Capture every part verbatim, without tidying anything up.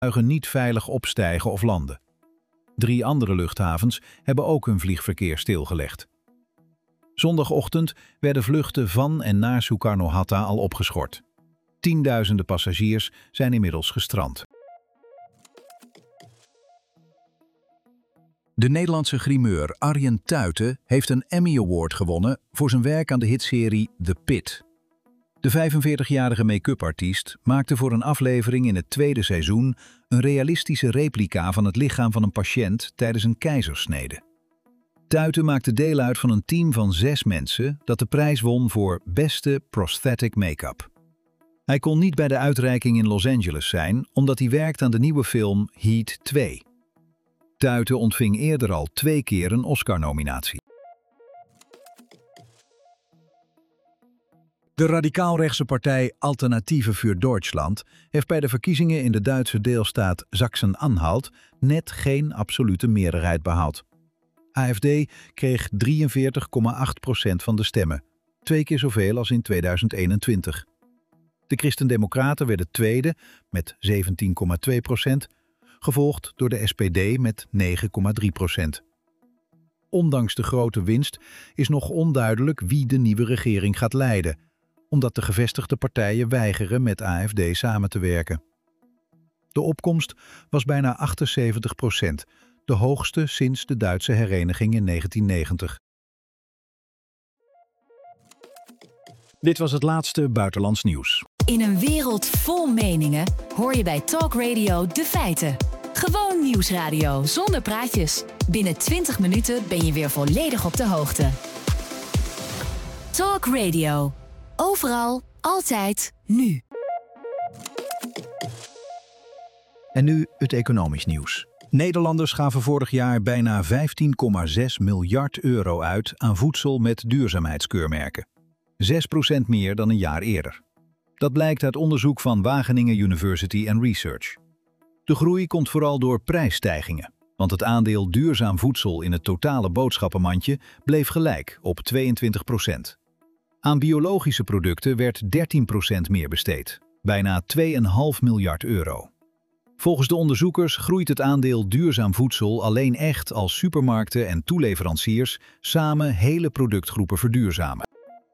vliegtuigen niet veilig opstijgen of landen. Drie andere luchthavens hebben ook hun vliegverkeer stilgelegd. Zondagochtend werden vluchten van en naar Sukarno-Hatta al opgeschort. Tienduizenden passagiers zijn inmiddels gestrand. De Nederlandse grimeur Arjen Tuiten heeft een Emmy Award gewonnen voor zijn werk aan de hitserie The Pit. De vijfenveertigjarige make-up artiest maakte voor een aflevering in het tweede seizoen een realistische replica van het lichaam van een patiënt tijdens een keizersnede. Tuiten maakte deel uit van een team van zes mensen dat de prijs won voor beste prosthetic make-up. Hij kon niet bij de uitreiking in Los Angeles zijn, omdat hij werkt aan de nieuwe film Heat twee. Tuiten ontving eerder al twee keer een Oscar-nominatie. De radicaalrechtse partij Alternative für Deutschland heeft bij de verkiezingen in de Duitse deelstaat Sachsen-Anhalt net geen absolute meerderheid behaald. A F D kreeg drieënveertig komma acht procent van de stemmen, twee keer zoveel als in tweeduizend eenentwintig. De Christen-Democraten werden tweede met zeventien komma twee procent, gevolgd door de S P D met negen komma drie procent. Ondanks de grote winst is nog onduidelijk wie de nieuwe regering gaat leiden, omdat de gevestigde partijen weigeren met A F D samen te werken. De opkomst was bijna achtenzeventig procent, de hoogste sinds de Duitse hereniging in negentien negentig. Dit was het laatste buitenlands nieuws. In een wereld vol meningen hoor je bij Talk Radio de feiten. Gewoon nieuwsradio zonder praatjes. Binnen twintig minuten ben je weer volledig op de hoogte. Talk Radio. Overal, altijd, nu. En nu het economisch nieuws. Nederlanders gaven vorig jaar bijna vijftien komma zes miljard euro uit aan voedsel met duurzaamheidskeurmerken. zes procent meer dan een jaar eerder. Dat blijkt uit onderzoek van Wageningen University and Research. De groei komt vooral door prijsstijgingen, want het aandeel duurzaam voedsel in het totale boodschappenmandje bleef gelijk op tweeëntwintig procent. Aan biologische producten werd dertien procent meer besteed, bijna twee komma vijf miljard euro. Volgens de onderzoekers groeit het aandeel duurzaam voedsel alleen echt als supermarkten en toeleveranciers samen hele productgroepen verduurzamen.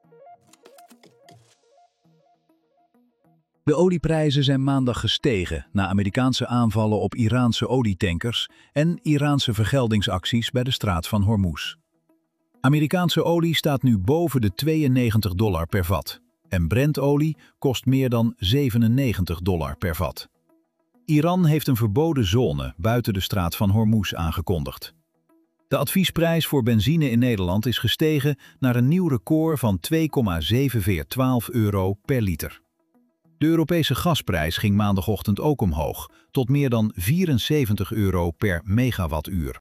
De olieprijzen zijn maandag gestegen na Amerikaanse aanvallen op Iraanse olietankers en Iraanse vergeldingsacties bij de straat van Hormuz. Amerikaanse olie staat nu boven de tweeënnegentig dollar per vat en Brentolie kost meer dan zevenennegentig dollar per vat. Iran heeft een verboden zone buiten de straat van Hormuz aangekondigd. De adviesprijs voor benzine in Nederland is gestegen naar een nieuw record van twee komma zeven vier twaalf euro per liter. De Europese gasprijs ging maandagochtend ook omhoog, tot meer dan vierenzeventig euro per megawattuur.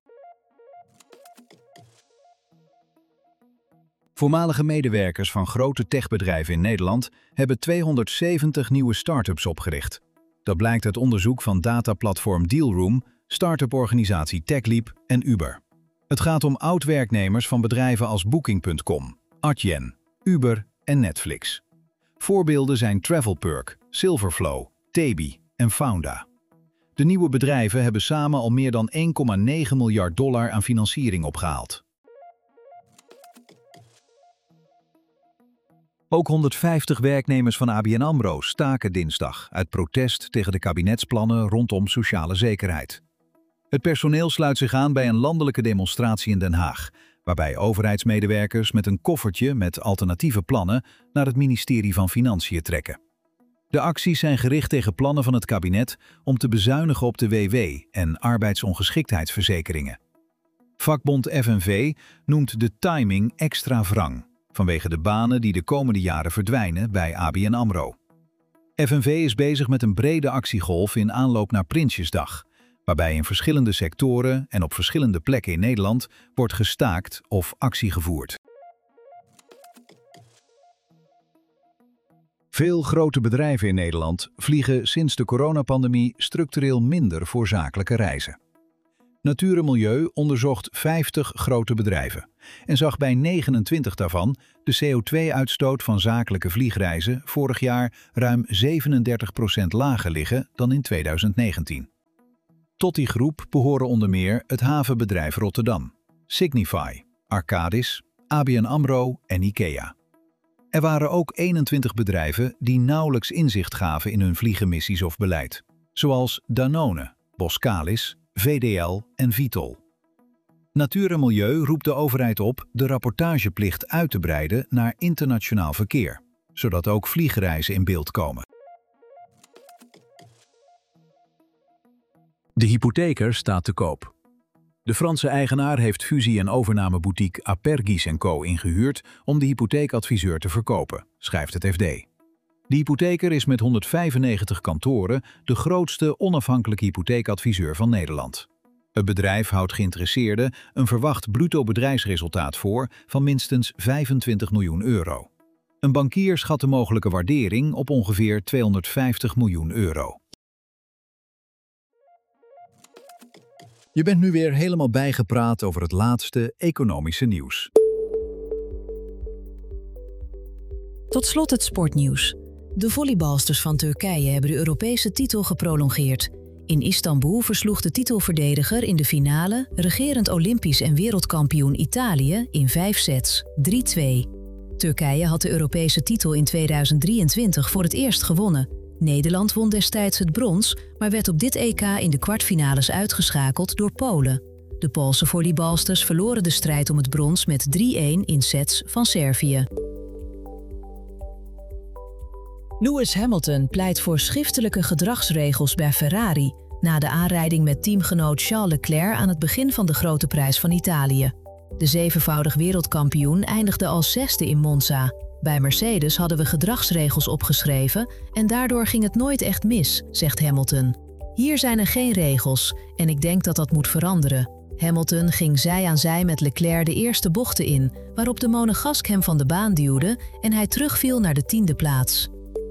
Voormalige medewerkers van grote techbedrijven in Nederland hebben tweehonderdzeventig nieuwe start-ups opgericht. Dat blijkt uit onderzoek van dataplatform Dealroom, start-up-organisatie TechLeap en Uber. Het gaat om oud-werknemers van bedrijven als Booking punt com, Adyen, Uber en Netflix. Voorbeelden zijn Travelperk, Silverflow, Tebi en Founda. De nieuwe bedrijven hebben samen al meer dan één komma negen miljard dollar aan financiering opgehaald. Ook honderdvijftig werknemers van A B N AMRO staken dinsdag uit protest tegen de kabinetsplannen rondom sociale zekerheid. Het personeel sluit zich aan bij een landelijke demonstratie in Den Haag, waarbij overheidsmedewerkers met een koffertje met alternatieve plannen naar het ministerie van Financiën trekken. De acties zijn gericht tegen plannen van het kabinet om te bezuinigen op de W W en arbeidsongeschiktheidsverzekeringen. Vakbond F N V noemt de timing extra wrang, vanwege de banen die de komende jaren verdwijnen bij A B N AMRO. F N V is bezig met een brede actiegolf in aanloop naar Prinsjesdag, waarbij in verschillende sectoren en op verschillende plekken in Nederland wordt gestaakt of actie gevoerd. Veel grote bedrijven in Nederland vliegen sinds de coronapandemie structureel minder voor zakelijke reizen. Natuur en Milieu onderzocht vijftig grote bedrijven en zag bij negenentwintig daarvan de C O twee uitstoot van zakelijke vliegreizen vorig jaar ruim zevenendertig procent lager liggen dan in tweeduizend negentien. Tot die groep behoren onder meer het havenbedrijf Rotterdam, Signify, Arcadis, A B N AMRO en IKEA. Er waren ook eenentwintig bedrijven die nauwelijks inzicht gaven in hun vliegenmissies of beleid, zoals Danone, Boskalis, V D L en Vitol. Natuur en Milieu roept de overheid op de rapportageplicht uit te breiden naar internationaal verkeer, zodat ook vliegreizen in beeld komen. De hypotheker staat te koop. De Franse eigenaar heeft fusie- en overnameboutique Apergis en Co ingehuurd om de hypotheekadviseur te verkopen, schrijft het F D. De hypotheker is met honderdvijfennegentig kantoren de grootste onafhankelijke hypotheekadviseur van Nederland. Het bedrijf houdt geïnteresseerden een verwacht bruto bedrijfsresultaat voor van minstens vijfentwintig miljoen euro. Een bankier schat de mogelijke waardering op ongeveer tweehonderdvijftig miljoen euro. Je bent nu weer helemaal bijgepraat over het laatste economische nieuws. Tot slot het sportnieuws. De volleybalsters van Turkije hebben de Europese titel geprolongeerd. In Istanbul versloeg de titelverdediger in de finale regerend Olympisch en wereldkampioen Italië in vijf sets, drie twee. Turkije had de Europese titel in tweeduizend drieëntwintig voor het eerst gewonnen. Nederland won destijds het brons, maar werd op dit E K in de kwartfinales uitgeschakeld door Polen. De Poolse volleybalsters verloren de strijd om het brons met drie-een in sets van Servië. Lewis Hamilton pleit voor schriftelijke gedragsregels bij Ferrari na de aanrijding met teamgenoot Charles Leclerc aan het begin van de Grote Prijs van Italië. De zevenvoudig wereldkampioen eindigde als zesde in Monza. Bij Mercedes hadden we gedragsregels opgeschreven en daardoor ging het nooit echt mis, zegt Hamilton. Hier zijn er geen regels en ik denk dat dat moet veranderen. Hamilton ging zij aan zij met Leclerc de eerste bochten in, waarop de monegask hem van de baan duwde en hij terugviel naar de tiende plaats.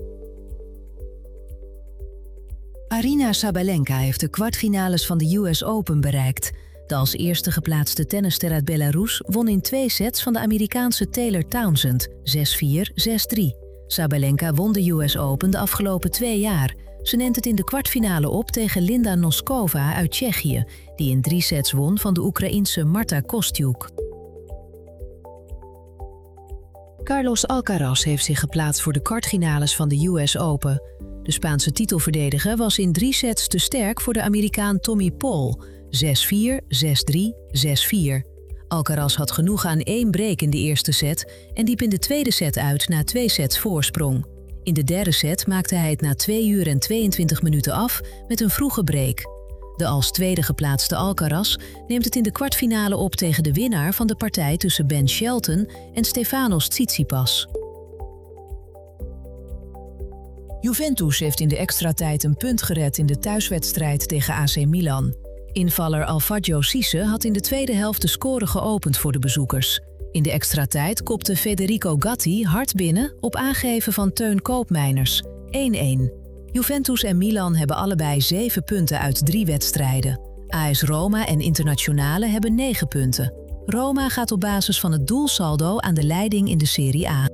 Aryna Sabalenka heeft de kwartfinales van de U S Open bereikt. De als eerste geplaatste tennisster uit Belarus won in twee sets van de Amerikaanse Taylor Townsend, zes vier, zes drie. Sabalenka won de U S Open de afgelopen twee jaar. Ze neemt het in de kwartfinale op tegen Linda Noskova uit Tsjechië, die in drie sets won van de Oekraïense Marta Kostyuk. Carlos Alcaraz heeft zich geplaatst voor de kwartfinales van de U S Open. De Spaanse titelverdediger was in drie sets te sterk voor de Amerikaan Tommy Paul, zes vier, zes drie, zes vier. Alcaraz had genoeg aan één break in de eerste set en liep in de tweede set uit na twee sets voorsprong. In de derde set maakte hij het na twee uur en tweeëntwintig minuten af met een vroege break. De als tweede geplaatste Alcaraz neemt het in de kwartfinale op tegen de winnaar van de partij tussen Ben Shelton en Stefanos Tsitsipas. Juventus heeft in de extratijd een punt gered in de thuiswedstrijd tegen A C Milan. Invaller Alfredo Cisse had in de tweede helft de score geopend voor de bezoekers. In de extratijd kopte Federico Gatti hard binnen op aangeven van Teun Koopmeiners, één-één. Juventus en Milan hebben allebei zeven punten uit drie wedstrijden. A S Roma en Internazionale hebben negen punten. Roma gaat op basis van het doelsaldo aan de leiding in de Serie A.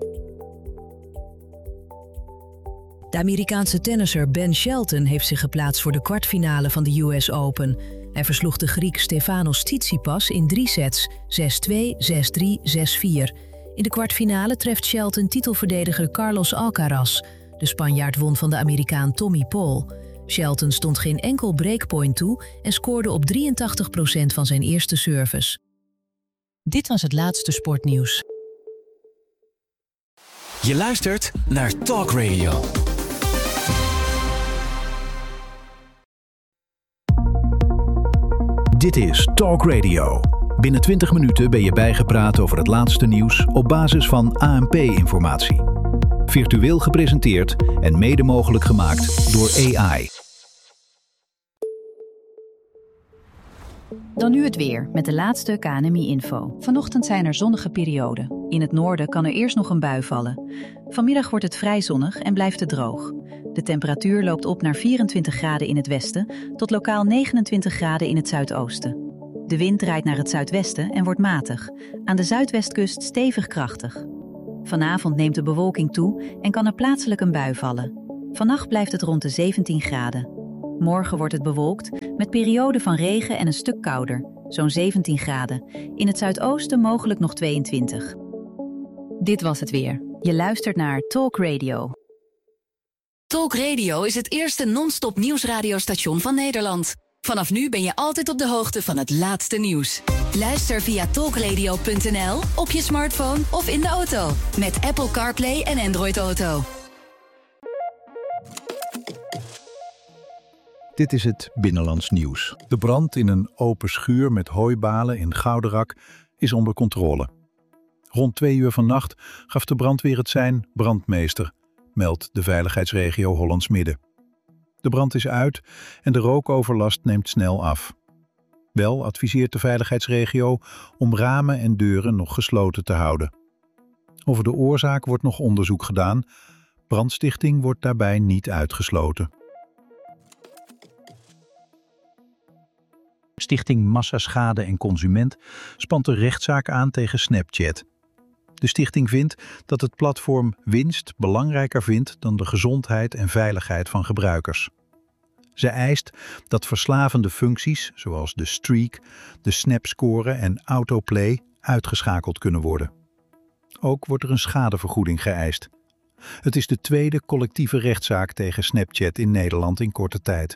De Amerikaanse tennisser Ben Shelton heeft zich geplaatst voor de kwartfinale van de U S Open. Hij versloeg de Griek Stefanos Tsitsipas in drie sets, zes twee, zes drie, zes vier. In de kwartfinale treft Shelton titelverdediger Carlos Alcaraz. De Spanjaard won van de Amerikaan Tommy Paul. Shelton stond geen enkel breakpoint toe en scoorde op drieëntachtig procent van zijn eerste service. Dit was het laatste sportnieuws. Je luistert naar Talk Radio. Dit is Talk Radio. Binnen twintig minuten ben je bijgepraat over het laatste nieuws op basis van A N P-informatie. Virtueel gepresenteerd en mede mogelijk gemaakt door A I. Dan nu het weer met de laatste K N M I-info. Vanochtend zijn er zonnige perioden. In het noorden kan er eerst nog een bui vallen. Vanmiddag wordt het vrij zonnig en blijft het droog. De temperatuur loopt op naar vierentwintig graden in het westen tot lokaal negenentwintig graden in het zuidoosten. De wind draait naar het zuidwesten en wordt matig. Aan de zuidwestkust stevig krachtig. Vanavond neemt de bewolking toe en kan er plaatselijk een bui vallen. Vannacht blijft het rond de zeventien graden. Morgen wordt het bewolkt, met perioden van regen en een stuk kouder, zo'n zeventien graden. In het zuidoosten mogelijk nog tweeëntwintig. Dit was het weer. Je luistert naar Talk Radio. Talk Radio is het eerste non-stop nieuwsradiostation van Nederland. Vanaf nu ben je altijd op de hoogte van het laatste nieuws. Luister via talkradio punt n l, op je smartphone of in de auto. Met Apple CarPlay en Android Auto. Dit is het Binnenlands nieuws. De brand in een open schuur met hooibalen in Gouderak is onder controle. Rond twee uur vannacht gaf de brandweer het sein brandmeester, meldt de veiligheidsregio Hollands Midden. De brand is uit en de rookoverlast neemt snel af. Wel adviseert de veiligheidsregio om ramen en deuren nog gesloten te houden. Over de oorzaak wordt nog onderzoek gedaan. Brandstichting wordt daarbij niet uitgesloten. Stichting Massaschade en Consument spant een rechtszaak aan tegen Snapchat. De stichting vindt dat het platform winst belangrijker vindt dan de gezondheid en veiligheid van gebruikers. Zij eist dat verslavende functies zoals de streak, de snapscore en autoplay uitgeschakeld kunnen worden. Ook wordt er een schadevergoeding geëist. Het is de tweede collectieve rechtszaak tegen Snapchat in Nederland in korte tijd.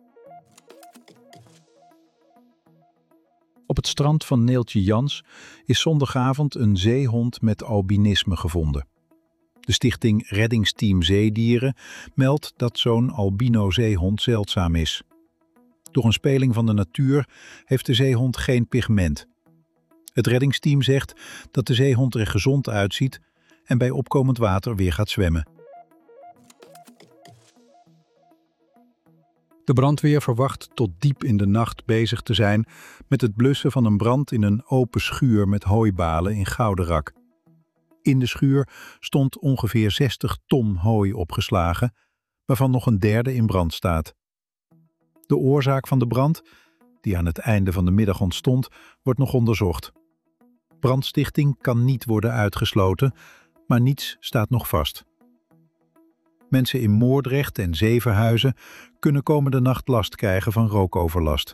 Op het strand van Neeltje Jans is zondagavond een zeehond met albinisme gevonden. De stichting Reddingsteam Zeedieren meldt dat zo'n albino-zeehond zeldzaam is. Door een speling van de natuur heeft de zeehond geen pigment. Het reddingsteam zegt dat de zeehond er gezond uitziet en bij opkomend water weer gaat zwemmen. De brandweer verwacht tot diep in de nacht bezig te zijn met het blussen van een brand in een open schuur met hooibalen in Gouderak. In de schuur stond ongeveer zestig ton hooi opgeslagen, waarvan nog een derde in brand staat. De oorzaak van de brand, die aan het einde van de middag ontstond, wordt nog onderzocht. Brandstichting kan niet worden uitgesloten, maar niets staat nog vast. Mensen in Moordrecht en Zevenhuizen kunnen komende nacht last krijgen van rookoverlast.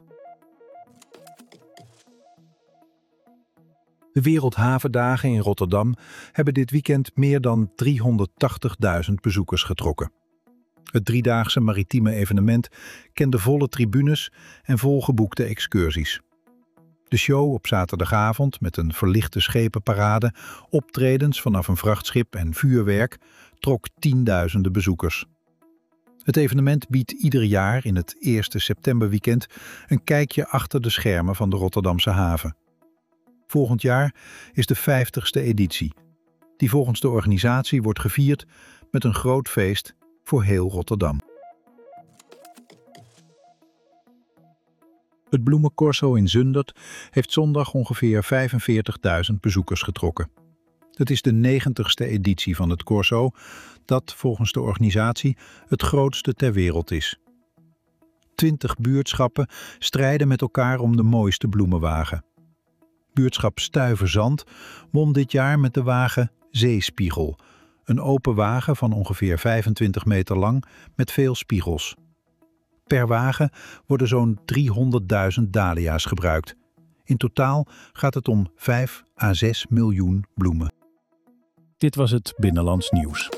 De Wereldhavendagen in Rotterdam hebben dit weekend meer dan driehonderdtachtigduizend bezoekers getrokken. Het driedaagse maritieme evenement kende volle tribunes en volgeboekte excursies. De show op zaterdagavond met een verlichte schepenparade, optredens vanaf een vrachtschip en vuurwerk trok tienduizenden bezoekers. Het evenement biedt ieder jaar in het eerste septemberweekend een kijkje achter de schermen van de Rotterdamse haven. Volgend jaar is de vijftigste editie, die volgens de organisatie wordt gevierd met een groot feest voor heel Rotterdam. Het bloemencorso in Zundert heeft zondag ongeveer vijfenveertigduizend bezoekers getrokken. Het is de negentigste editie van het corso, dat volgens de organisatie het grootste ter wereld is. Twintig buurtschappen strijden met elkaar om de mooiste bloemenwagen. Buurtschap Stuyverzand won dit jaar met de wagen Zeespiegel, een open wagen van ongeveer vijfentwintig meter lang met veel spiegels. Per wagen worden zo'n driehonderdduizend dahlia's gebruikt. In totaal gaat het om vijf à zes miljoen bloemen. Dit was het Binnenlands nieuws.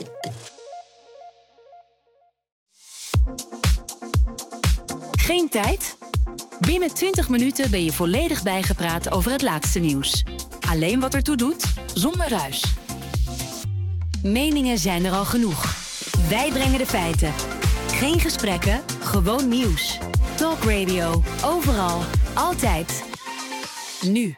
Geen tijd? Binnen twintig minuten ben je volledig bijgepraat over het laatste nieuws. Alleen wat ertoe doet, zonder ruis. Meningen zijn er al genoeg. Wij brengen de feiten. Geen gesprekken, gewoon nieuws. Talk Radio, overal, altijd. Nu.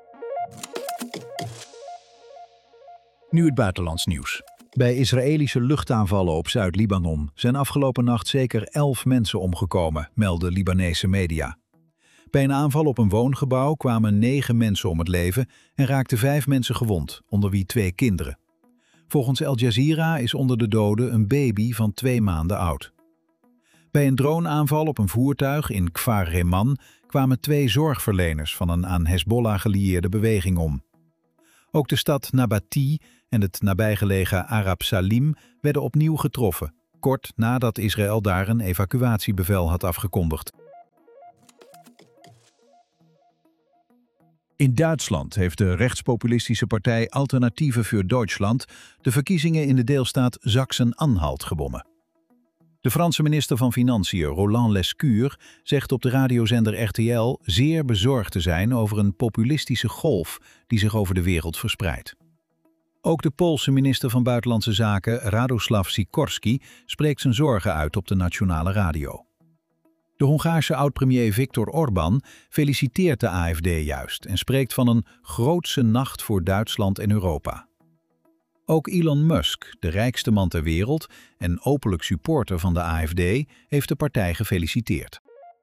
Nu het buitenlands nieuws. Bij Israëlische luchtaanvallen op Zuid-Libanon zijn afgelopen nacht zeker elf mensen omgekomen, melden Libanese media. Bij een aanval op een woongebouw kwamen negen mensen om het leven en raakten vijf mensen gewond, onder wie twee kinderen. Volgens Al Jazeera is onder de doden een baby van twee maanden oud. Bij een droneaanval op een voertuig in Kfar Reman kwamen twee zorgverleners van een aan Hezbollah gelieerde beweging om. Ook de stad Nabati en het nabijgelegen Arab Salim werden opnieuw getroffen, kort nadat Israël daar een evacuatiebevel had afgekondigd. In Duitsland heeft de rechtspopulistische partij Alternative für Deutschland de verkiezingen in de deelstaat Sachsen-Anhalt gewonnen. De Franse minister van Financiën, Roland Lescure, zegt op de radiozender R T L zeer bezorgd te zijn over een populistische golf die zich over de wereld verspreidt. Ook de Poolse minister van Buitenlandse Zaken, Radosław Sikorski, spreekt zijn zorgen uit op de nationale radio. De Hongaarse oud-premier Viktor Orbán feliciteert de A F D juist en spreekt van een grootse nacht voor Duitsland en Europa. Ook Elon Musk, de rijkste man ter wereld en openlijk supporter van de A F D, heeft de partij gefeliciteerd.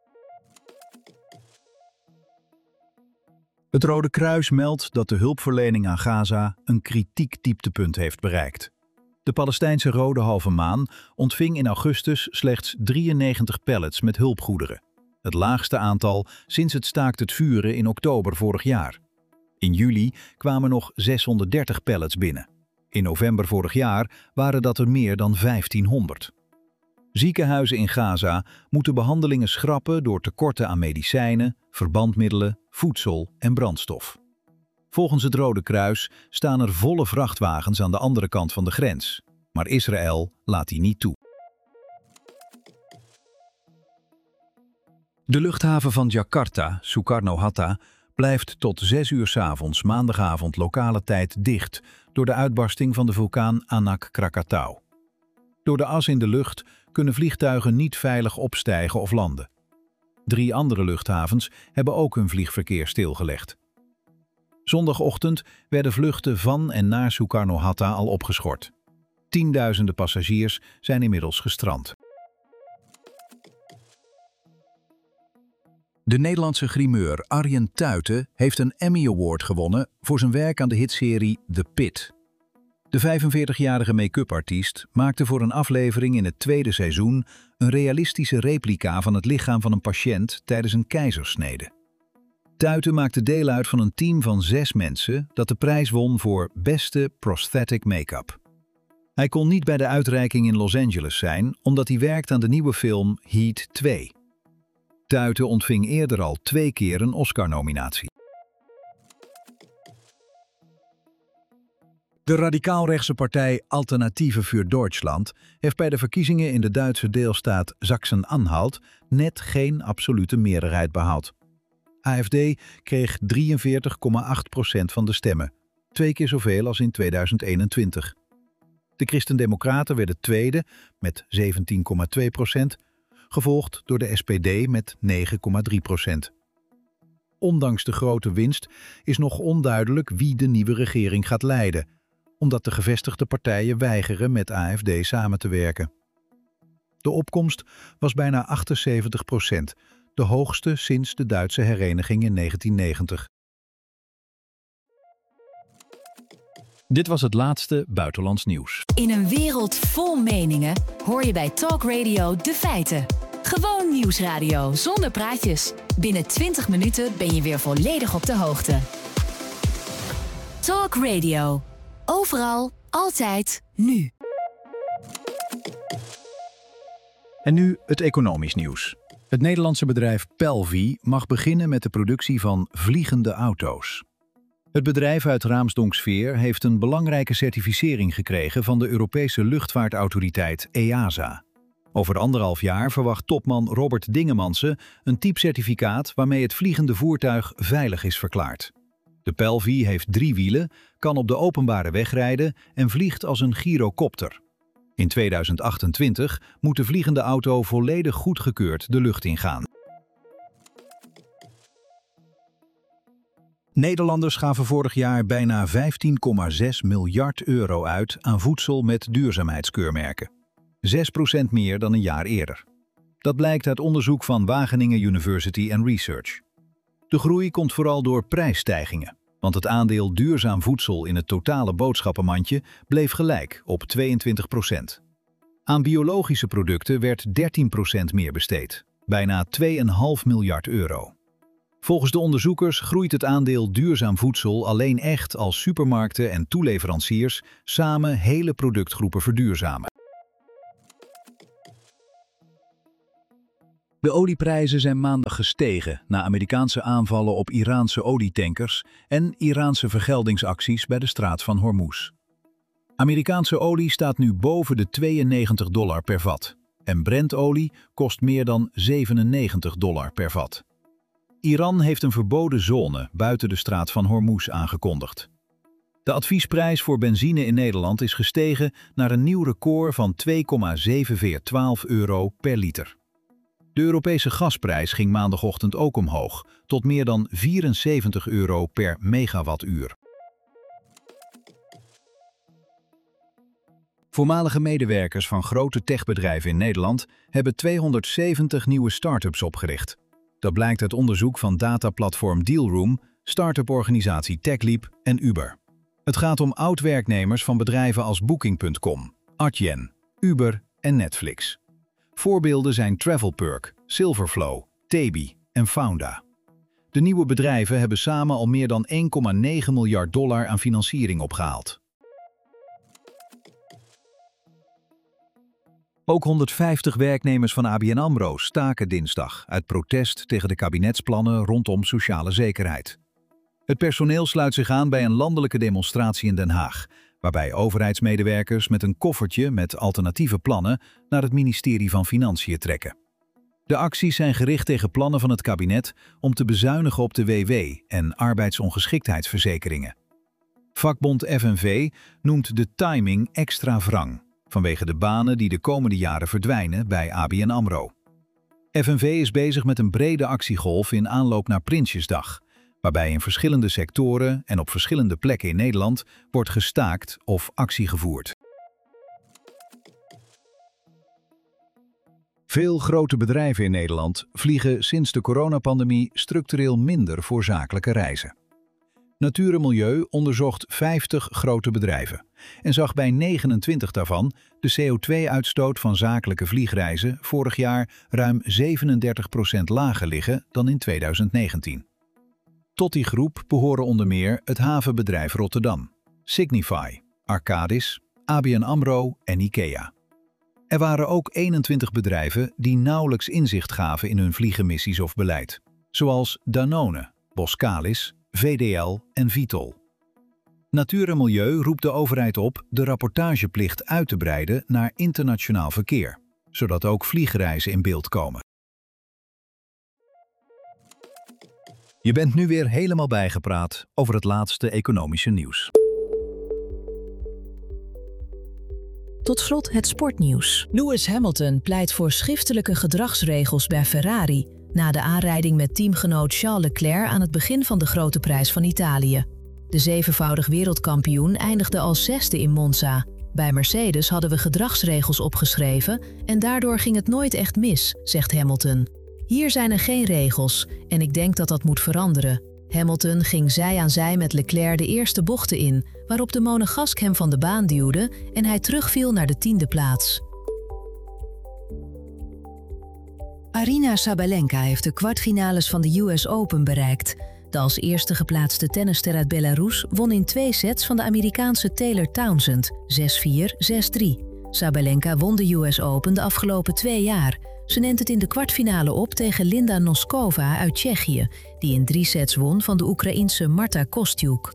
Het Rode Kruis meldt dat de hulpverlening aan Gaza een kritiek dieptepunt heeft bereikt. De Palestijnse Rode Halve Maan ontving in augustus slechts drieënnegentig pallets met hulpgoederen. Het laagste aantal sinds het staakt het vuren in oktober vorig jaar. In juli kwamen nog zeshonderddertig pallets binnen. In november vorig jaar waren dat er meer dan vijftienhonderd. Ziekenhuizen in Gaza moeten behandelingen schrappen door tekorten aan medicijnen, verbandmiddelen, voedsel en brandstof. Volgens het Rode Kruis staan er volle vrachtwagens aan de andere kant van de grens, maar Israël laat die niet toe. De luchthaven van Jakarta, Soekarno-Hatta, blijft tot zes uur 's avonds maandagavond lokale tijd dicht door de uitbarsting van de vulkaan Anak Krakatau. Door de as in de lucht kunnen vliegtuigen niet veilig opstijgen of landen. Drie andere luchthavens hebben ook hun vliegverkeer stilgelegd. Zondagochtend werden vluchten van en naar Soekarno-Hatta al opgeschort. Tienduizenden passagiers zijn inmiddels gestrand. De Nederlandse grimeur Arjen Tuiten heeft een Emmy Award gewonnen voor zijn werk aan de hitserie The Pit. De vijfenveertigjarige make-up-artiest maakte voor een aflevering in het tweede seizoen een realistische replica van het lichaam van een patiënt tijdens een keizersnede. Tuiten maakte deel uit van een team van zes mensen dat de prijs won voor beste prosthetic make-up. Hij kon niet bij de uitreiking in Los Angeles zijn, omdat hij werkt aan de nieuwe film Heat twee. Tuiten ontving eerder al twee keer een Oscar-nominatie. De radicaalrechtse partij Alternative für Deutschland heeft bij de verkiezingen in de Duitse deelstaat Sachsen-Anhalt net geen absolute meerderheid behaald. A F D kreeg drieënveertig komma acht procent van de stemmen, twee keer zoveel als in tweeduizend eenentwintig. De Christen-Democraten werden tweede met zeventien komma twee procent, gevolgd door de S P D met negen komma drie procent. Ondanks de grote winst is nog onduidelijk wie de nieuwe regering gaat leiden, omdat de gevestigde partijen weigeren met A F D samen te werken. De opkomst was bijna achtenzeventig procent, de hoogste sinds de Duitse hereniging in negentien negentig. Dit was het laatste buitenlands nieuws. In een wereld vol meningen hoor je bij Talk Radio de feiten. Gewoon nieuwsradio zonder praatjes. Binnen twintig minuten ben je weer volledig op de hoogte. Talk Radio. Overal, altijd, nu. En nu het economisch nieuws. Het Nederlandse bedrijf Pelvi mag beginnen met de productie van vliegende auto's. Het bedrijf uit Raamsdonksveer heeft een belangrijke certificering gekregen van de Europese luchtvaartautoriteit E A S A. Over anderhalf jaar verwacht topman Robert Dingemansen een typcertificaat waarmee het vliegende voertuig veilig is verklaard. De Pelvi heeft drie wielen, kan op de openbare weg rijden en vliegt als een gyrocopter. In tweeduizend achtentwintig moet de vliegende auto volledig goedgekeurd de lucht ingaan. Nederlanders gaven vorig jaar bijna vijftien komma zes miljard euro uit aan voedsel met duurzaamheidskeurmerken. zes procent meer dan een jaar eerder. Dat blijkt uit onderzoek van Wageningen University and Research. De groei komt vooral door prijsstijgingen, want het aandeel duurzaam voedsel in het totale boodschappenmandje bleef gelijk op tweeëntwintig procent. Aan biologische producten werd dertien procent meer besteed, bijna twee komma vijf miljard euro. Volgens de onderzoekers groeit het aandeel duurzaam voedsel alleen echt als supermarkten en toeleveranciers samen hele productgroepen verduurzamen. De olieprijzen zijn maandag gestegen na Amerikaanse aanvallen op Iraanse olietankers en Iraanse vergeldingsacties bij de straat van Hormuz. Amerikaanse olie staat nu boven de tweeënnegentig dollar per vat en Brentolie kost meer dan zevenennegentig dollar per vat. Iran heeft een verboden zone buiten de straat van Hormuz aangekondigd. De adviesprijs voor benzine in Nederland is gestegen naar een nieuw record van twee komma zeven vier een twee euro per liter. De Europese gasprijs ging maandagochtend ook omhoog, tot meer dan vierenzeventig euro per megawattuur. Voormalige medewerkers van grote techbedrijven in Nederland hebben tweehonderdzeventig nieuwe start-ups opgericht. Dat blijkt uit onderzoek van dataplatform Dealroom, start-up-organisatie TechLeap en Uber. Het gaat om oud-werknemers van bedrijven als Booking punt com, Adyen, Uber en Netflix. Voorbeelden zijn Travelperk, Silverflow, Tebi en Founda. De nieuwe bedrijven hebben samen al meer dan één komma negen miljard dollar aan financiering opgehaald. Ook honderdvijftig werknemers van A B N AMRO staken dinsdag uit protest tegen de kabinetsplannen rondom sociale zekerheid. Het personeel sluit zich aan bij een landelijke demonstratie in Den Haag, waarbij overheidsmedewerkers met een koffertje met alternatieve plannen naar het ministerie van Financiën trekken. De acties zijn gericht tegen plannen van het kabinet om te bezuinigen op de W W en arbeidsongeschiktheidsverzekeringen. Vakbond F N V noemt de timing extra wrang, vanwege de banen die de komende jaren verdwijnen bij A B N AMRO. F N V is bezig met een brede actiegolf in aanloop naar Prinsjesdag, waarbij in verschillende sectoren en op verschillende plekken in Nederland wordt gestaakt of actie gevoerd. Veel grote bedrijven in Nederland vliegen sinds de coronapandemie structureel minder voor zakelijke reizen. Natuur en Milieu onderzocht vijftig grote bedrijven en zag bij negenentwintig daarvan de C O twee uitstoot van zakelijke vliegreizen vorig jaar ruim zevenendertig procent lager liggen dan in tweeduizend negentien. Tot die groep behoren onder meer het havenbedrijf Rotterdam, Signify, Arcadis, A B N AMRO en IKEA. Er waren ook eenentwintig bedrijven die nauwelijks inzicht gaven in hun vliegenmissies of beleid, zoals Danone, Boskalis, V D L en Vitol. Natuur en Milieu roept de overheid op de rapportageplicht uit te breiden naar internationaal verkeer, zodat ook vliegreizen in beeld komen. Je bent nu weer helemaal bijgepraat over het laatste economische nieuws. Tot slot het sportnieuws. Lewis Hamilton pleit voor schriftelijke gedragsregels bij Ferrari na de aanrijding met teamgenoot Charles Leclerc aan het begin van de Grote Prijs van Italië. De zevenvoudig wereldkampioen eindigde als zesde in Monza. Bij Mercedes hadden we gedragsregels opgeschreven en daardoor ging het nooit echt mis, zegt Hamilton. Hier zijn er geen regels en ik denk dat dat moet veranderen. Hamilton ging zij aan zij met Leclerc de eerste bochten in, waarop de Monegask hem van de baan duwde en hij terugviel naar de tiende plaats. Aryna Sabalenka heeft de kwartfinales van de U S Open bereikt. De als eerste geplaatste tennisster uit Belarus won in twee sets van de Amerikaanse Taylor Townsend, zes vier, zes drie. Sabalenka won de U S Open de afgelopen twee jaar. Ze neemt het in de kwartfinale op tegen Linda Noskova uit Tsjechië, die in drie sets won van de Oekraïense Marta Kostyuk.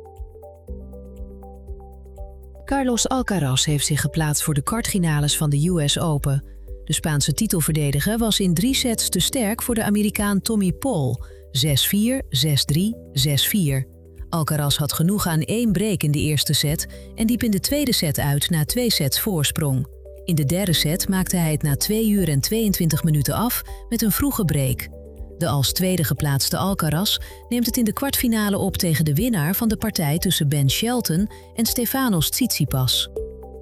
Carlos Alcaraz heeft zich geplaatst voor de kwartfinales van de U S Open. De Spaanse titelverdediger was in drie sets te sterk voor de Amerikaan Tommy Paul, zes vier, zes drie, zes vier. Alcaraz had genoeg aan één break in de eerste set en liep in de tweede set uit na twee sets voorsprong. In de derde set maakte hij het na twee uur en tweeëntwintig minuten af met een vroege break. De als tweede geplaatste Alcaraz neemt het in de kwartfinale op tegen de winnaar van de partij tussen Ben Shelton en Stefanos Tsitsipas.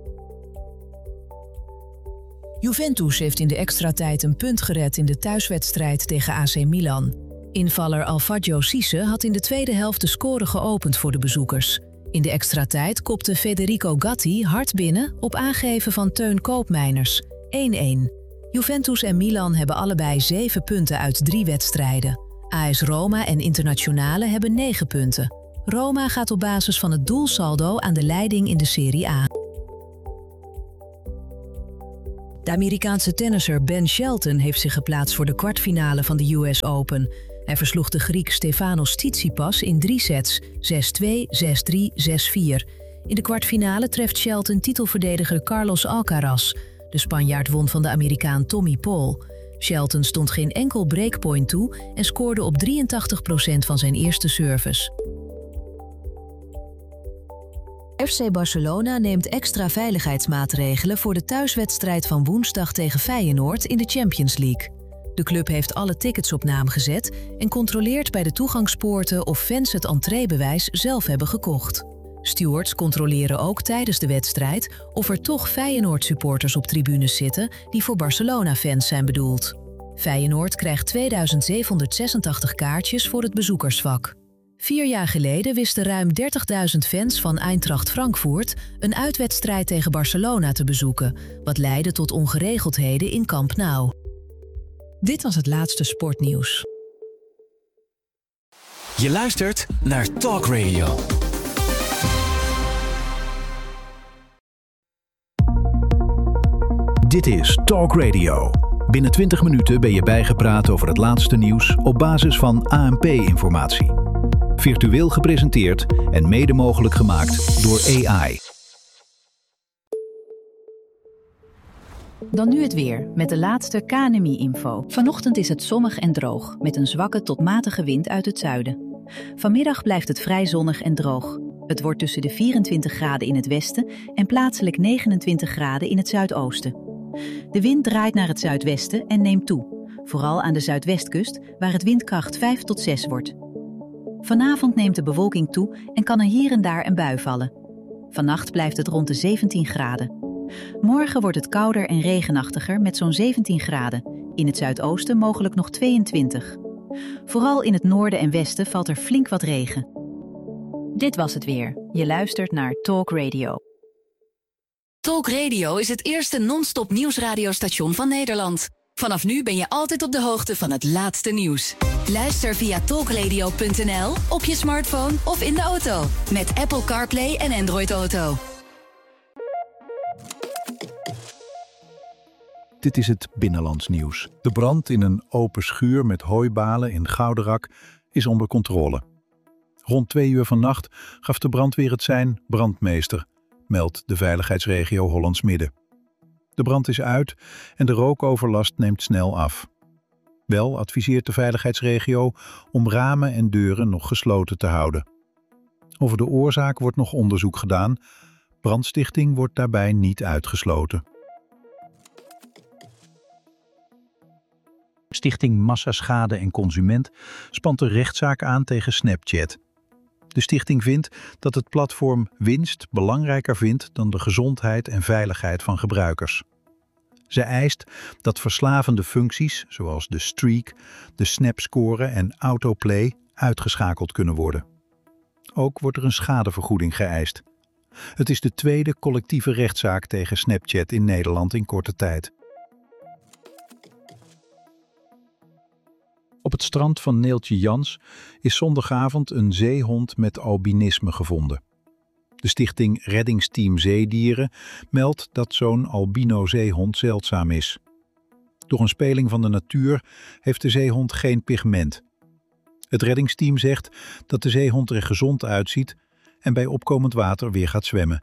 Juventus heeft in de extratijd een punt gered in de thuiswedstrijd tegen A C Milan. Invaller Alfagio Cisse had in de tweede helft de score geopend voor de bezoekers. In de extratijd kopte Federico Gatti hard binnen op aangeven van Teun Koopmeiners, één-één. Juventus en Milan hebben allebei zeven punten uit drie wedstrijden. A S Roma en Internazionale hebben negen punten. Roma gaat op basis van het doelsaldo aan de leiding in de Serie A. De Amerikaanse tennisser Ben Shelton heeft zich geplaatst voor de kwartfinale van de U S Open. Hij versloeg de Griek Stefanos Tsitsipas in drie sets, zes twee, zes drie, zes vier. In de kwartfinale treft Shelton titelverdediger Carlos Alcaraz. De Spanjaard won van de Amerikaan Tommy Paul. Shelton stond geen enkel breakpoint toe en scoorde op drieëntachtig procent van zijn eerste service. F C Barcelona neemt extra veiligheidsmaatregelen voor de thuiswedstrijd van woensdag tegen Feyenoord in de Champions League. De club heeft alle tickets op naam gezet en controleert bij de toegangspoorten of fans het entreebewijs zelf hebben gekocht. Stewards controleren ook tijdens de wedstrijd of er toch Feyenoord-supporters op tribunes zitten die voor Barcelona-fans zijn bedoeld. Feyenoord krijgt tweeduizend zevenhonderdzesentachtig kaartjes voor het bezoekersvak. Vier jaar geleden wisten ruim dertigduizend fans van Eintracht Frankfurt een uitwedstrijd tegen Barcelona te bezoeken, wat leidde tot ongeregeldheden in Camp Nou. Dit was het laatste sportnieuws. Je luistert naar Talk Radio. Dit is Talk Radio. Binnen twintig minuten ben je bijgepraat over het laatste nieuws op basis van A N P-informatie. Virtueel gepresenteerd en mede mogelijk gemaakt door A I. Dan nu het weer, met de laatste K N M I-info. Vanochtend is het zonnig en droog, met een zwakke tot matige wind uit het zuiden. Vanmiddag blijft het vrij zonnig en droog. Het wordt tussen de vierentwintig graden in het westen en plaatselijk negenentwintig graden in het zuidoosten. De wind draait naar het zuidwesten en neemt toe, vooral aan de zuidwestkust, waar het windkracht vijf tot zes wordt. Vanavond neemt de bewolking toe en kan er hier en daar een bui vallen. Vannacht blijft het rond de zeventien graden. Morgen wordt het kouder en regenachtiger met zo'n zeventien graden. In het zuidoosten mogelijk nog tweeëntwintig. Vooral in het noorden en westen valt er flink wat regen. Dit was het weer. Je luistert naar Talk Radio. Talk Radio is het eerste non-stop nieuwsradiostation van Nederland. Vanaf nu ben je altijd op de hoogte van het laatste nieuws. Luister via talkradio punt n l, op je smartphone of in de auto. Met Apple CarPlay en Android Auto. Dit is het binnenlands nieuws. De brand in een open schuur met hooibalen in Gouderak is onder controle. Rond twee uur vannacht gaf de brandweer het sein brandmeester, meldt de veiligheidsregio Hollands Midden. De brand is uit en de rookoverlast neemt snel af. Wel adviseert de veiligheidsregio om ramen en deuren nog gesloten te houden. Over de oorzaak wordt nog onderzoek gedaan. Brandstichting wordt daarbij niet uitgesloten. Stichting Massaschade en Consument spant een rechtszaak aan tegen Snapchat. De stichting vindt dat het platform winst belangrijker vindt dan de gezondheid en veiligheid van gebruikers. Zij eist dat verslavende functies, zoals de streak, de snapscore en autoplay, uitgeschakeld kunnen worden. Ook wordt er een schadevergoeding geëist. Het is de tweede collectieve rechtszaak tegen Snapchat in Nederland in korte tijd. Op het strand van Neeltje Jans is zondagavond een zeehond met albinisme gevonden. De stichting Reddingsteam Zeedieren meldt dat zo'n albino-zeehond zeldzaam is. Door een speling van de natuur heeft de zeehond geen pigment. Het reddingsteam zegt dat de zeehond er gezond uitziet en bij opkomend water weer gaat zwemmen.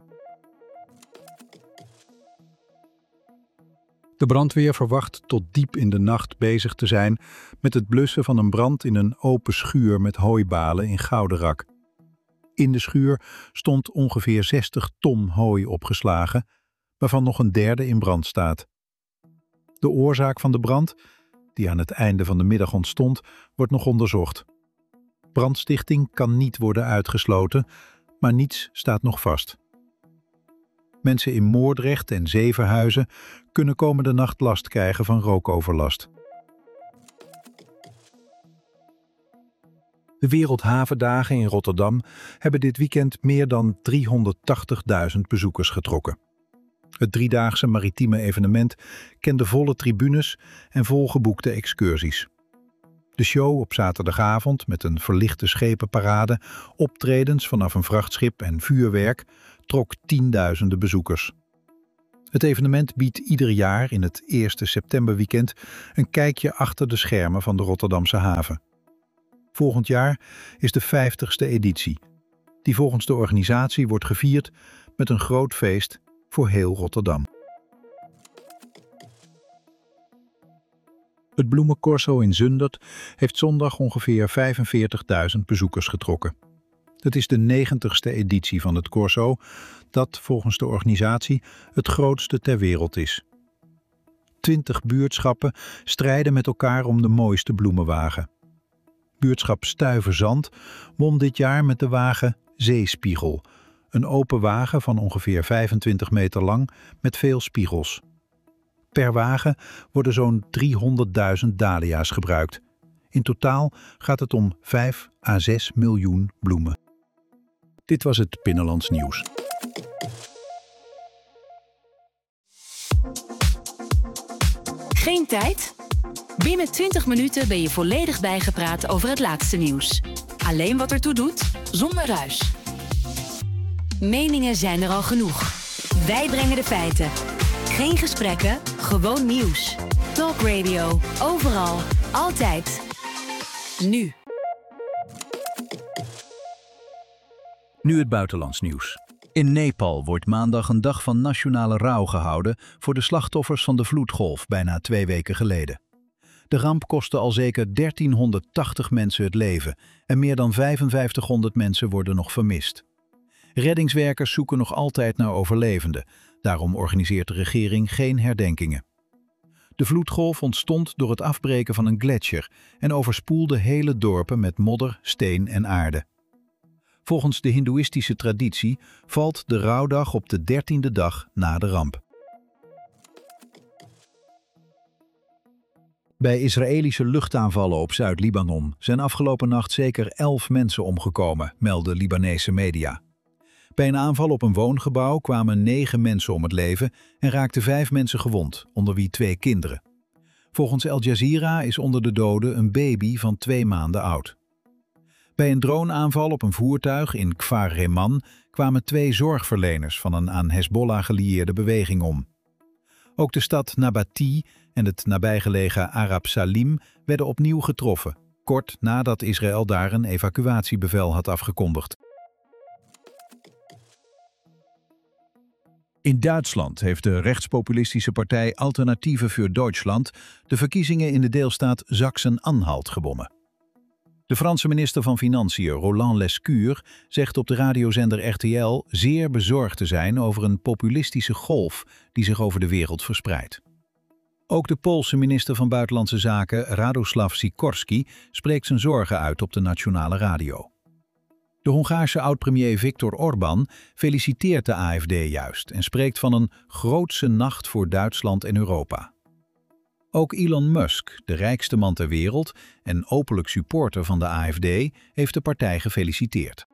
De brandweer verwacht tot diep in de nacht bezig te zijn met het blussen van een brand in een open schuur met hooibalen in Gouderak. In de schuur stond ongeveer zestig ton hooi opgeslagen, waarvan nog een derde in brand staat. De oorzaak van de brand, die aan het einde van de middag ontstond, wordt nog onderzocht. Brandstichting kan niet worden uitgesloten, maar niets staat nog vast. Mensen in Moordrecht en Zevenhuizen kunnen komende nacht last krijgen van rookoverlast. De Wereldhavendagen in Rotterdam hebben dit weekend meer dan driehonderdtachtigduizend bezoekers getrokken. Het driedaagse maritieme evenement kende volle tribunes en volgeboekte excursies. De show op zaterdagavond met een verlichte schepenparade, optredens vanaf een vrachtschip en vuurwerk trok tienduizenden bezoekers. Het evenement biedt ieder jaar in het eerste septemberweekend een kijkje achter de schermen van de Rotterdamse haven. Volgend jaar is de vijftigste editie, die volgens de organisatie wordt gevierd met een groot feest voor heel Rotterdam. Het bloemencorso in Zundert heeft zondag ongeveer vijfenveertigduizend bezoekers getrokken. Het is de negentigste editie van het corso, dat volgens de organisatie het grootste ter wereld is. Twintig buurtschappen strijden met elkaar om de mooiste bloemenwagen. Buurtschap Stuyverzand won dit jaar met de wagen Zeespiegel, een open wagen van ongeveer vijfentwintig meter lang met veel spiegels. Per wagen worden zo'n driehonderdduizend dahlia's gebruikt. In totaal gaat het om vijf à zes miljoen bloemen. Dit was het Binnenlands Nieuws. Geen tijd? Binnen twintig minuten ben je volledig bijgepraat over het laatste nieuws. Alleen wat ertoe doet, zonder ruis. Meningen zijn er al genoeg. Wij brengen de feiten. Geen gesprekken, gewoon nieuws. Talk Radio, overal, altijd. Nu. Nu het buitenlands nieuws. In Nepal wordt maandag een dag van nationale rouw gehouden voor de slachtoffers van de vloedgolf bijna twee weken geleden. De ramp kostte al zeker dertienhonderdtachtig mensen het leven en meer dan vijfenvijftighonderd mensen worden nog vermist. Reddingswerkers zoeken nog altijd naar overlevenden, daarom organiseert de regering geen herdenkingen. De vloedgolf ontstond door het afbreken van een gletsjer en overspoelde hele dorpen met modder, steen en aarde. Volgens de hindoeïstische traditie valt de rouwdag op de dertiende dag na de ramp. Bij Israëlische luchtaanvallen op Zuid-Libanon zijn afgelopen nacht zeker elf mensen omgekomen, melden Libanese media. Bij een aanval op een woongebouw kwamen negen mensen om het leven en raakten vijf mensen gewond, onder wie twee kinderen. Volgens Al Jazeera is onder de doden een baby van twee maanden oud. Bij een droneaanval op een voertuig in Kfar Reman kwamen twee zorgverleners van een aan Hezbollah gelieerde beweging om. Ook de stad Nabati en het nabijgelegen Arab Salim werden opnieuw getroffen, kort nadat Israël daar een evacuatiebevel had afgekondigd. In Duitsland heeft de rechtspopulistische partij Alternative für Deutschland de verkiezingen in de deelstaat Sachsen-Anhalt gewonnen. De Franse minister van Financiën, Roland Lescure, zegt op de radiozender R T L zeer bezorgd te zijn over een populistische golf die zich over de wereld verspreidt. Ook de Poolse minister van Buitenlandse Zaken, Radoslav Sikorski, spreekt zijn zorgen uit op de nationale radio. De Hongaarse oud-premier Viktor Orbán feliciteert de A F D juist en spreekt van een grootse nacht voor Duitsland en Europa. Ook Elon Musk, de rijkste man ter wereld en openlijk supporter van de A F D, heeft de partij gefeliciteerd.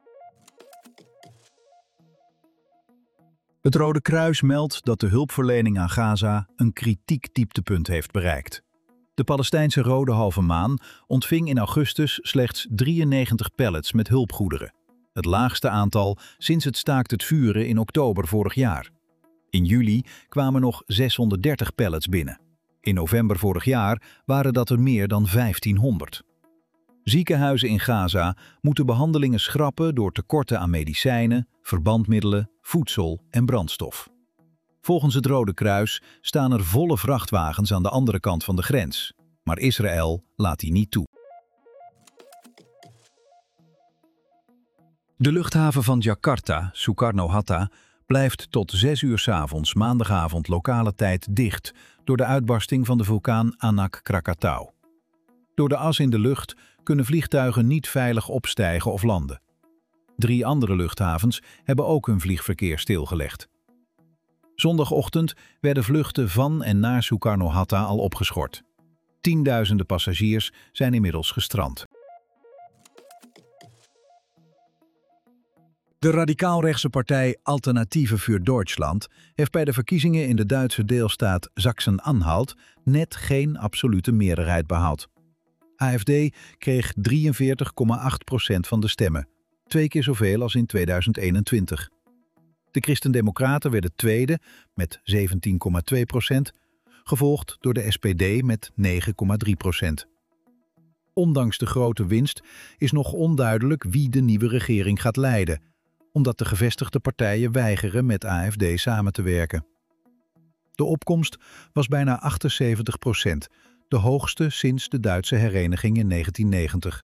Het Rode Kruis meldt dat de hulpverlening aan Gaza een kritiek dieptepunt heeft bereikt. De Palestijnse Rode Halve Maan ontving in augustus slechts drieënnegentig pallets met hulpgoederen. Het laagste aantal sinds het staakt het vuren in oktober vorig jaar. In juli kwamen nog zeshonderddertig pallets binnen. In november vorig jaar waren dat er meer dan vijftienhonderd. Ziekenhuizen in Gaza moeten behandelingen schrappen door tekorten aan medicijnen, verbandmiddelen, voedsel en brandstof. Volgens het Rode Kruis staan er volle vrachtwagens aan de andere kant van de grens, maar Israël laat die niet toe. De luchthaven van Jakarta, Soekarno-Hatta, blijft tot zes uur 's avonds maandagavond lokale tijd dicht door de uitbarsting van de vulkaan Anak Krakatau. Door de as in de lucht kunnen vliegtuigen niet veilig opstijgen of landen. Drie andere luchthavens hebben ook hun vliegverkeer stilgelegd. Zondagochtend werden vluchten van en naar Soekarno-Hatta al opgeschort. Tienduizenden passagiers zijn inmiddels gestrand. De radicaalrechtse partij Alternative für Deutschland heeft bij de verkiezingen in de Duitse deelstaat Sachsen-Anhalt net geen absolute meerderheid behaald. A F D kreeg drieënveertig komma acht procent van de stemmen, twee keer zoveel als in tweeduizend eenentwintig. De Christen-Democraten werden tweede met zeventien komma twee procent, gevolgd door de S P D met negen komma drie procent. Ondanks de grote winst is nog onduidelijk wie de nieuwe regering gaat leiden, omdat de gevestigde partijen weigeren met A F D samen te werken. De opkomst was bijna achtenzeventig procent, de hoogste sinds de Duitse hereniging in negentien negentig.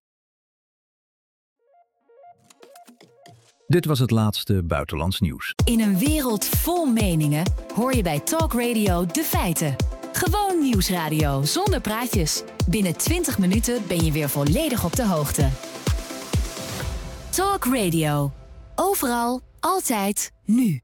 Dit was het laatste buitenlands nieuws. In een wereld vol meningen hoor je bij Talk Radio de feiten. Gewoon nieuwsradio zonder praatjes. Binnen twintig minuten ben je weer volledig op de hoogte. Talk Radio. Overal, altijd, nu.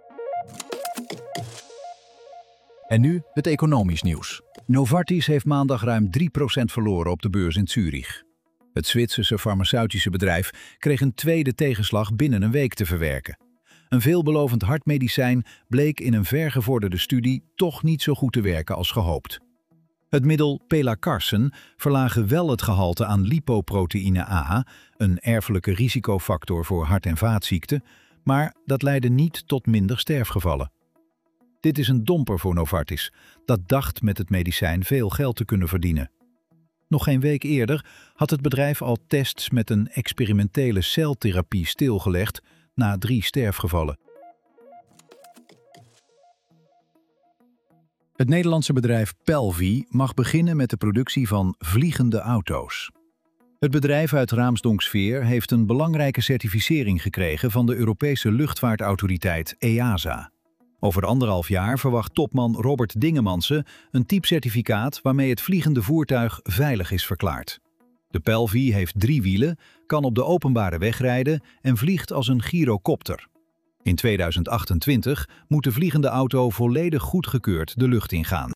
En nu het economisch nieuws. Novartis heeft maandag ruim drie procent verloren op de beurs in Zurich. Het Zwitserse farmaceutische bedrijf kreeg een tweede tegenslag binnen een week te verwerken. Een veelbelovend hartmedicijn bleek in een vergevorderde studie toch niet zo goed te werken als gehoopt. Het middel Pelacarsen verlaagde wel het gehalte aan lipoproteïne A, een erfelijke risicofactor voor hart- en vaatziekten, maar dat leidde niet tot minder sterfgevallen. Dit is een domper voor Novartis, dat dacht met het medicijn veel geld te kunnen verdienen. Nog geen week eerder had het bedrijf al tests met een experimentele celtherapie stilgelegd na drie sterfgevallen. Het Nederlandse bedrijf Pelvi mag beginnen met de productie van vliegende auto's. Het bedrijf uit Raamsdonksveer heeft een belangrijke certificering gekregen van de Europese luchtvaartautoriteit E A S A. Over anderhalf jaar verwacht topman Robert Dingemansen een typcertificaat waarmee het vliegende voertuig veilig is verklaard. De Pelvi heeft drie wielen, kan op de openbare weg rijden en vliegt als een gyrocopter. In tweeduizend achtentwintig moet de vliegende auto volledig goedgekeurd de lucht ingaan.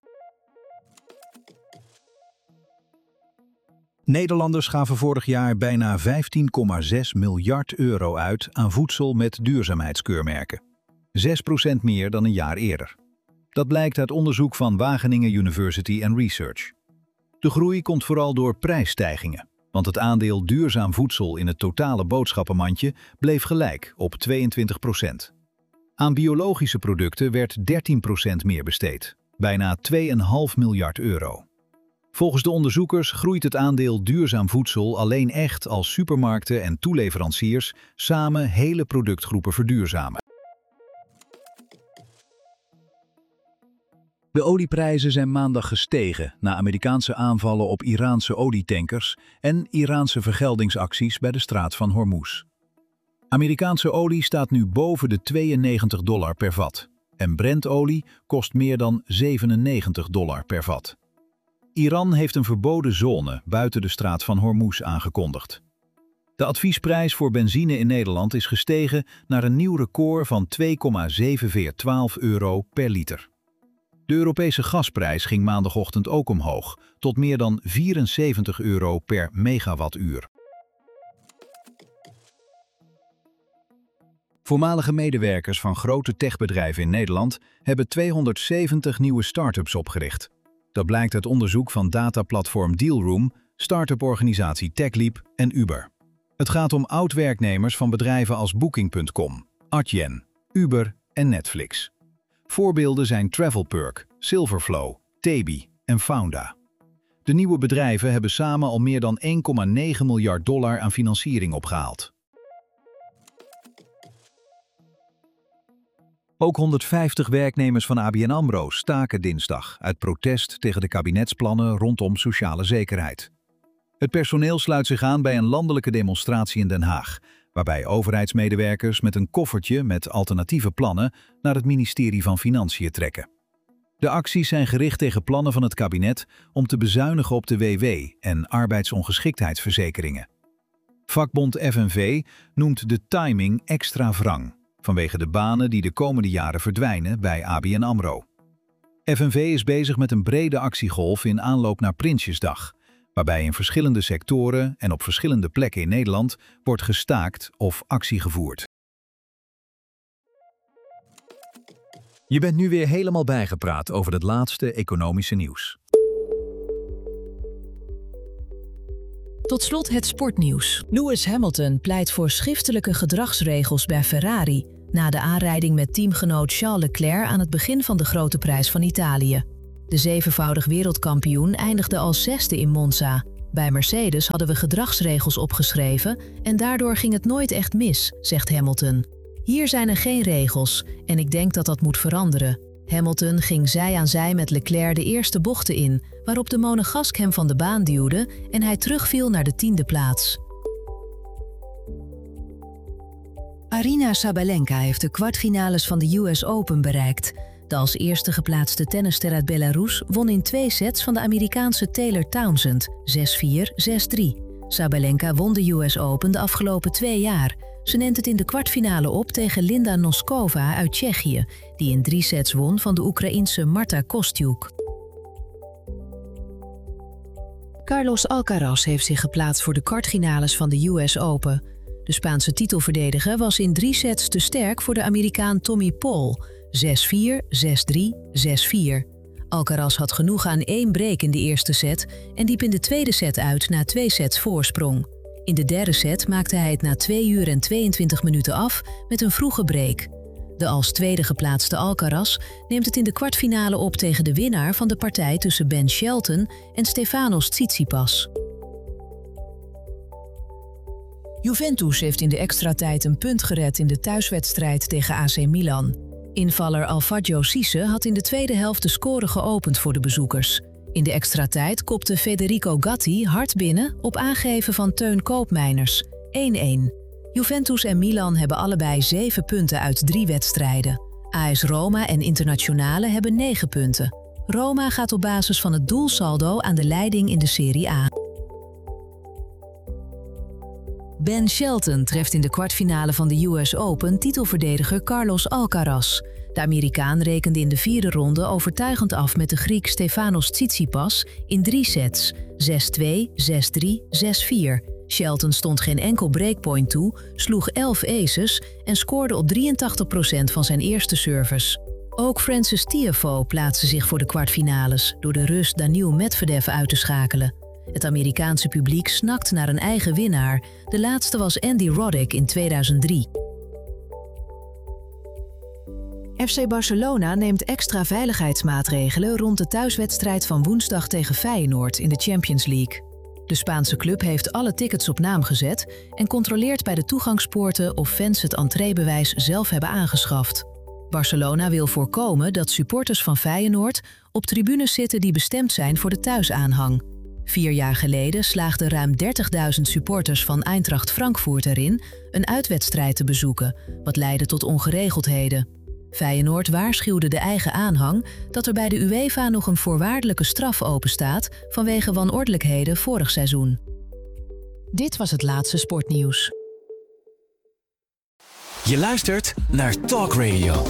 Nederlanders gaven vorig jaar bijna vijftien komma zes miljard euro uit aan voedsel met duurzaamheidskeurmerken. zes procent meer dan een jaar eerder. Dat blijkt uit onderzoek van Wageningen University and Research. De groei komt vooral door prijsstijgingen, want het aandeel duurzaam voedsel in het totale boodschappenmandje bleef gelijk op tweeëntwintig procent. Aan biologische producten werd dertien procent meer besteed, bijna twee komma vijf miljard euro. Volgens de onderzoekers groeit het aandeel duurzaam voedsel alleen echt als supermarkten en toeleveranciers samen hele productgroepen verduurzamen. De olieprijzen zijn maandag gestegen na Amerikaanse aanvallen op Iraanse olietankers en Iraanse vergeldingsacties bij de straat van Hormuz. Amerikaanse olie staat nu boven de tweeënnegentig dollar per vat en Brentolie kost meer dan zevenennegentig dollar per vat. Iran heeft een verboden zone buiten de straat van Hormuz aangekondigd. De adviesprijs voor benzine in Nederland is gestegen naar een nieuw record van twee komma zeven vier een twee euro per liter. De Europese gasprijs ging maandagochtend ook omhoog, tot meer dan vierenzeventig euro per megawattuur. Voormalige medewerkers van grote techbedrijven in Nederland hebben tweehonderdzeventig nieuwe start-ups opgericht. Dat blijkt uit onderzoek van dataplatform Dealroom, start-up-organisatie TechLeap en Uber. Het gaat om oud-werknemers van bedrijven als Booking punt com, Adyen, Uber en Netflix. Voorbeelden zijn Travelperk, Silverflow, Tabi en Founda. De nieuwe bedrijven hebben samen al meer dan één komma negen miljard dollar aan financiering opgehaald. Ook honderdvijftig werknemers van A B N AMRO staken dinsdag uit protest tegen de kabinetsplannen rondom sociale zekerheid. Het personeel sluit zich aan bij een landelijke demonstratie in Den Haag, waarbij overheidsmedewerkers met een koffertje met alternatieve plannen naar het ministerie van Financiën trekken. De acties zijn gericht tegen plannen van het kabinet om te bezuinigen op de W W en arbeidsongeschiktheidsverzekeringen. Vakbond F N V noemt de timing extra wrang, vanwege de banen die de komende jaren verdwijnen bij A B N AMRO. F N V is bezig met een brede actiegolf in aanloop naar Prinsjesdag, waarbij in verschillende sectoren en op verschillende plekken in Nederland wordt gestaakt of actie gevoerd. Je bent nu weer helemaal bijgepraat over het laatste economische nieuws. Tot slot het sportnieuws. Lewis Hamilton pleit voor schriftelijke gedragsregels bij Ferrari na de aanrijding met teamgenoot Charles Leclerc aan het begin van de Grote Prijs van Italië. De zevenvoudig wereldkampioen eindigde als zesde in Monza. Bij Mercedes hadden we gedragsregels opgeschreven en daardoor ging het nooit echt mis, zegt Hamilton. Hier zijn er geen regels en ik denk dat dat moet veranderen. Hamilton ging zij aan zij met Leclerc de eerste bochten in, waarop de monegask hem van de baan duwde en hij terugviel naar de tiende plaats. Aryna Sabalenka heeft de kwartfinales van de U S Open bereikt. De als eerste geplaatste tennisster uit Belarus won in twee sets van de Amerikaanse Taylor Townsend, zes vier, zes drie. Sabalenka won de U S Open de afgelopen twee jaar. Ze neemt het in de kwartfinale op tegen Linda Noskova uit Tsjechië, die in drie sets won van de Oekraïense Marta Kostyuk. Carlos Alcaraz heeft zich geplaatst voor de kwartfinales van de U S Open. De Spaanse titelverdediger was in drie sets te sterk voor de Amerikaan Tommy Paul, zes vier, zes drie, zes vier. Alcaraz had genoeg aan één break in de eerste set en liep in de tweede set uit na twee sets voorsprong. In de derde set maakte hij het na twee uur en tweeëntwintig minuten af met een vroege break. De als tweede geplaatste Alcaraz neemt het in de kwartfinale op tegen de winnaar van de partij tussen Ben Shelton en Stefanos Tsitsipas. Juventus heeft in de extratijd een punt gered in de thuiswedstrijd tegen A C Milan. Invaller Alfredo Cisse had in de tweede helft de score geopend voor de bezoekers. In de extratijd kopte Federico Gatti hard binnen op aangeven van Teun Koopmeiners, één-één. Juventus en Milan hebben allebei zeven punten uit drie wedstrijden. A S Roma en Internazionale hebben negen punten. Roma gaat op basis van het doelsaldo aan de leiding in de Serie A. Ben Shelton treft in de kwartfinale van de U S Open titelverdediger Carlos Alcaraz. De Amerikaan rekende in de vierde ronde overtuigend af met de Griek Stefanos Tsitsipas in drie sets, zes twee, zes drie, zes vier. Shelton stond geen enkel breakpoint toe, sloeg elf aces en scoorde op drieëntachtig procent van zijn eerste service. Ook Frances Tiafoe plaatste zich voor de kwartfinales door de Rus Daniil Medvedev uit te schakelen. Het Amerikaanse publiek snakt naar een eigen winnaar. De laatste was Andy Roddick in tweeduizend drie. F C Barcelona neemt extra veiligheidsmaatregelen rond de thuiswedstrijd van woensdag tegen Feyenoord in de Champions League. De Spaanse club heeft alle tickets op naam gezet en controleert bij de toegangspoorten of fans het entreebewijs zelf hebben aangeschaft. Barcelona wil voorkomen dat supporters van Feyenoord op tribunes zitten die bestemd zijn voor de thuisaanhang. Vier jaar geleden slaagden ruim dertigduizend supporters van Eintracht Frankfurt erin een uitwedstrijd te bezoeken, wat leidde tot ongeregeldheden. Feyenoord waarschuwde de eigen aanhang dat er bij de UEFA nog een voorwaardelijke straf openstaat vanwege wanordelijkheden vorig seizoen. Dit was het laatste sportnieuws. Je luistert naar Talk Radio.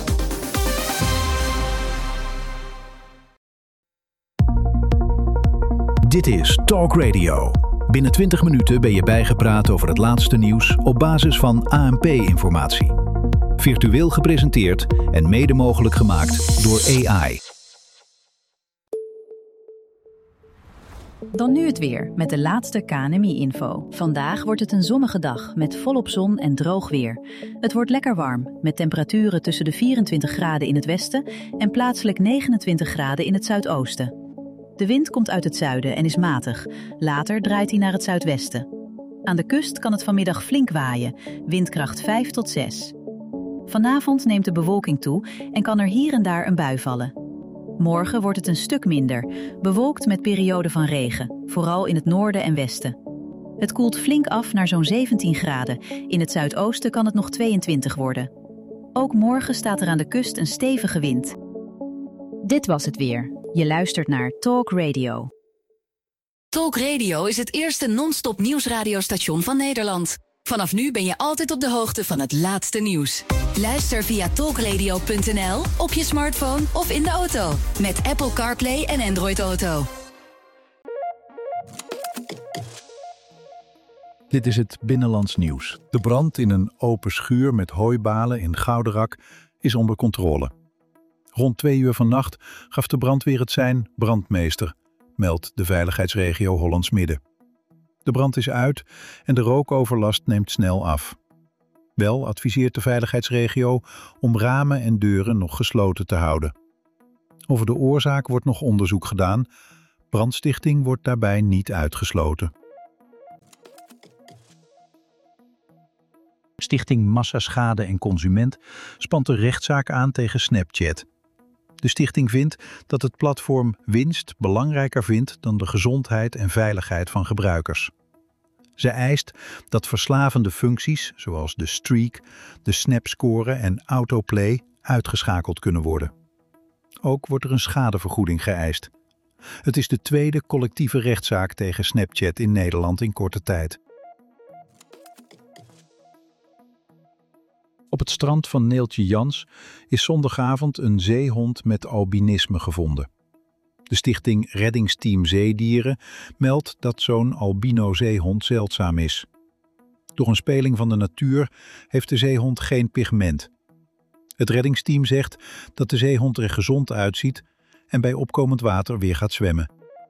Dit is Talk Radio. Binnen twintig minuten ben je bijgepraat over het laatste nieuws op basis van A N P-informatie. Virtueel gepresenteerd en mede mogelijk gemaakt door A I. Dan nu het weer met de laatste K N M I-info. Vandaag wordt het een zonnige dag met volop zon en droog weer. Het wordt lekker warm met temperaturen tussen de vierentwintig graden in het westen en plaatselijk negenentwintig graden in het zuidoosten. De wind komt uit het zuiden en is matig. Later draait hij naar het zuidwesten. Aan de kust kan het vanmiddag flink waaien, windkracht vijf tot zes. Vanavond neemt de bewolking toe en kan er hier en daar een bui vallen. Morgen wordt het een stuk minder, bewolkt met perioden van regen, vooral in het noorden en westen. Het koelt flink af naar zo'n zeventien graden. In het zuidoosten kan het nog tweeëntwintig worden. Ook morgen staat er aan de kust een stevige wind. Dit was het weer. Je luistert naar Talk Radio. Talk Radio is het eerste non-stop nieuwsradiostation van Nederland. Vanaf nu ben je altijd op de hoogte van het laatste nieuws. Luister via talkradio punt n l, op je smartphone of in de auto. Met Apple CarPlay en Android Auto. Dit is het Binnenlands nieuws. De brand in een open schuur met hooibalen in Gouderak is onder controle. Rond twee uur vannacht gaf de brandweer het sein brandmeester, meldt de veiligheidsregio Hollands Midden. De brand is uit en de rookoverlast neemt snel af. Wel adviseert de veiligheidsregio om ramen en deuren nog gesloten te houden. Over de oorzaak wordt nog onderzoek gedaan. Brandstichting wordt daarbij niet uitgesloten. Stichting Massaschade en Consument spant een rechtszaak aan tegen Snapchat. De stichting vindt dat het platform winst belangrijker vindt dan de gezondheid en veiligheid van gebruikers. Zij eist dat verslavende functies zoals de streak, de snapscore en autoplay uitgeschakeld kunnen worden. Ook wordt er een schadevergoeding geëist. Het is de tweede collectieve rechtszaak tegen Snapchat in Nederland in korte tijd. Op het strand van Neeltje Jans is zondagavond een zeehond met albinisme gevonden. De stichting Reddingsteam Zeedieren meldt dat zo'n albino-zeehond zeldzaam is. Door een speling van de natuur heeft de zeehond geen pigment. Het reddingsteam zegt dat de zeehond er gezond uitziet en bij opkomend water weer gaat zwemmen.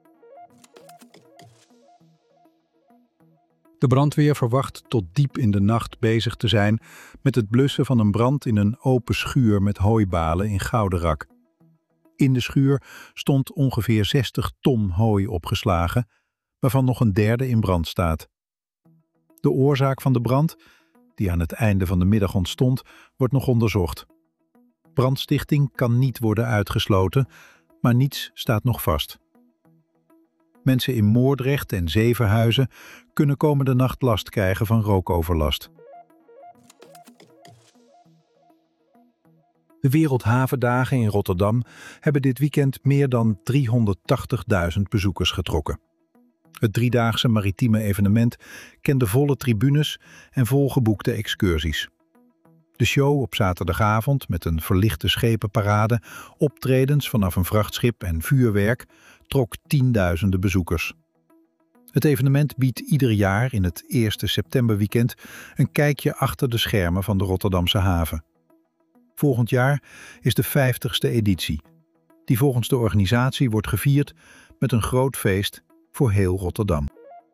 De brandweer verwacht tot diep in de nacht bezig te zijn met het blussen van een brand in een open schuur met hooibalen in Gouderak. In de schuur stond ongeveer zestig ton hooi opgeslagen, waarvan nog een derde in brand staat. De oorzaak van de brand, die aan het einde van de middag ontstond, wordt nog onderzocht. Brandstichting kan niet worden uitgesloten, maar niets staat nog vast. Mensen in Moordrecht en Zevenhuizen kunnen komende nacht last krijgen van rookoverlast. De Wereldhavendagen in Rotterdam hebben dit weekend meer dan driehonderdtachtigduizend bezoekers getrokken. Het driedaagse maritieme evenement kende volle tribunes en volgeboekte excursies. De show op zaterdagavond met een verlichte schepenparade, optredens vanaf een vrachtschip en vuurwerk trok tienduizenden bezoekers. Het evenement biedt ieder jaar in het eerste septemberweekend een kijkje achter de schermen van de Rotterdamse haven. Volgend jaar is de vijftigste editie, die volgens de organisatie wordt gevierd met een groot feest voor heel Rotterdam.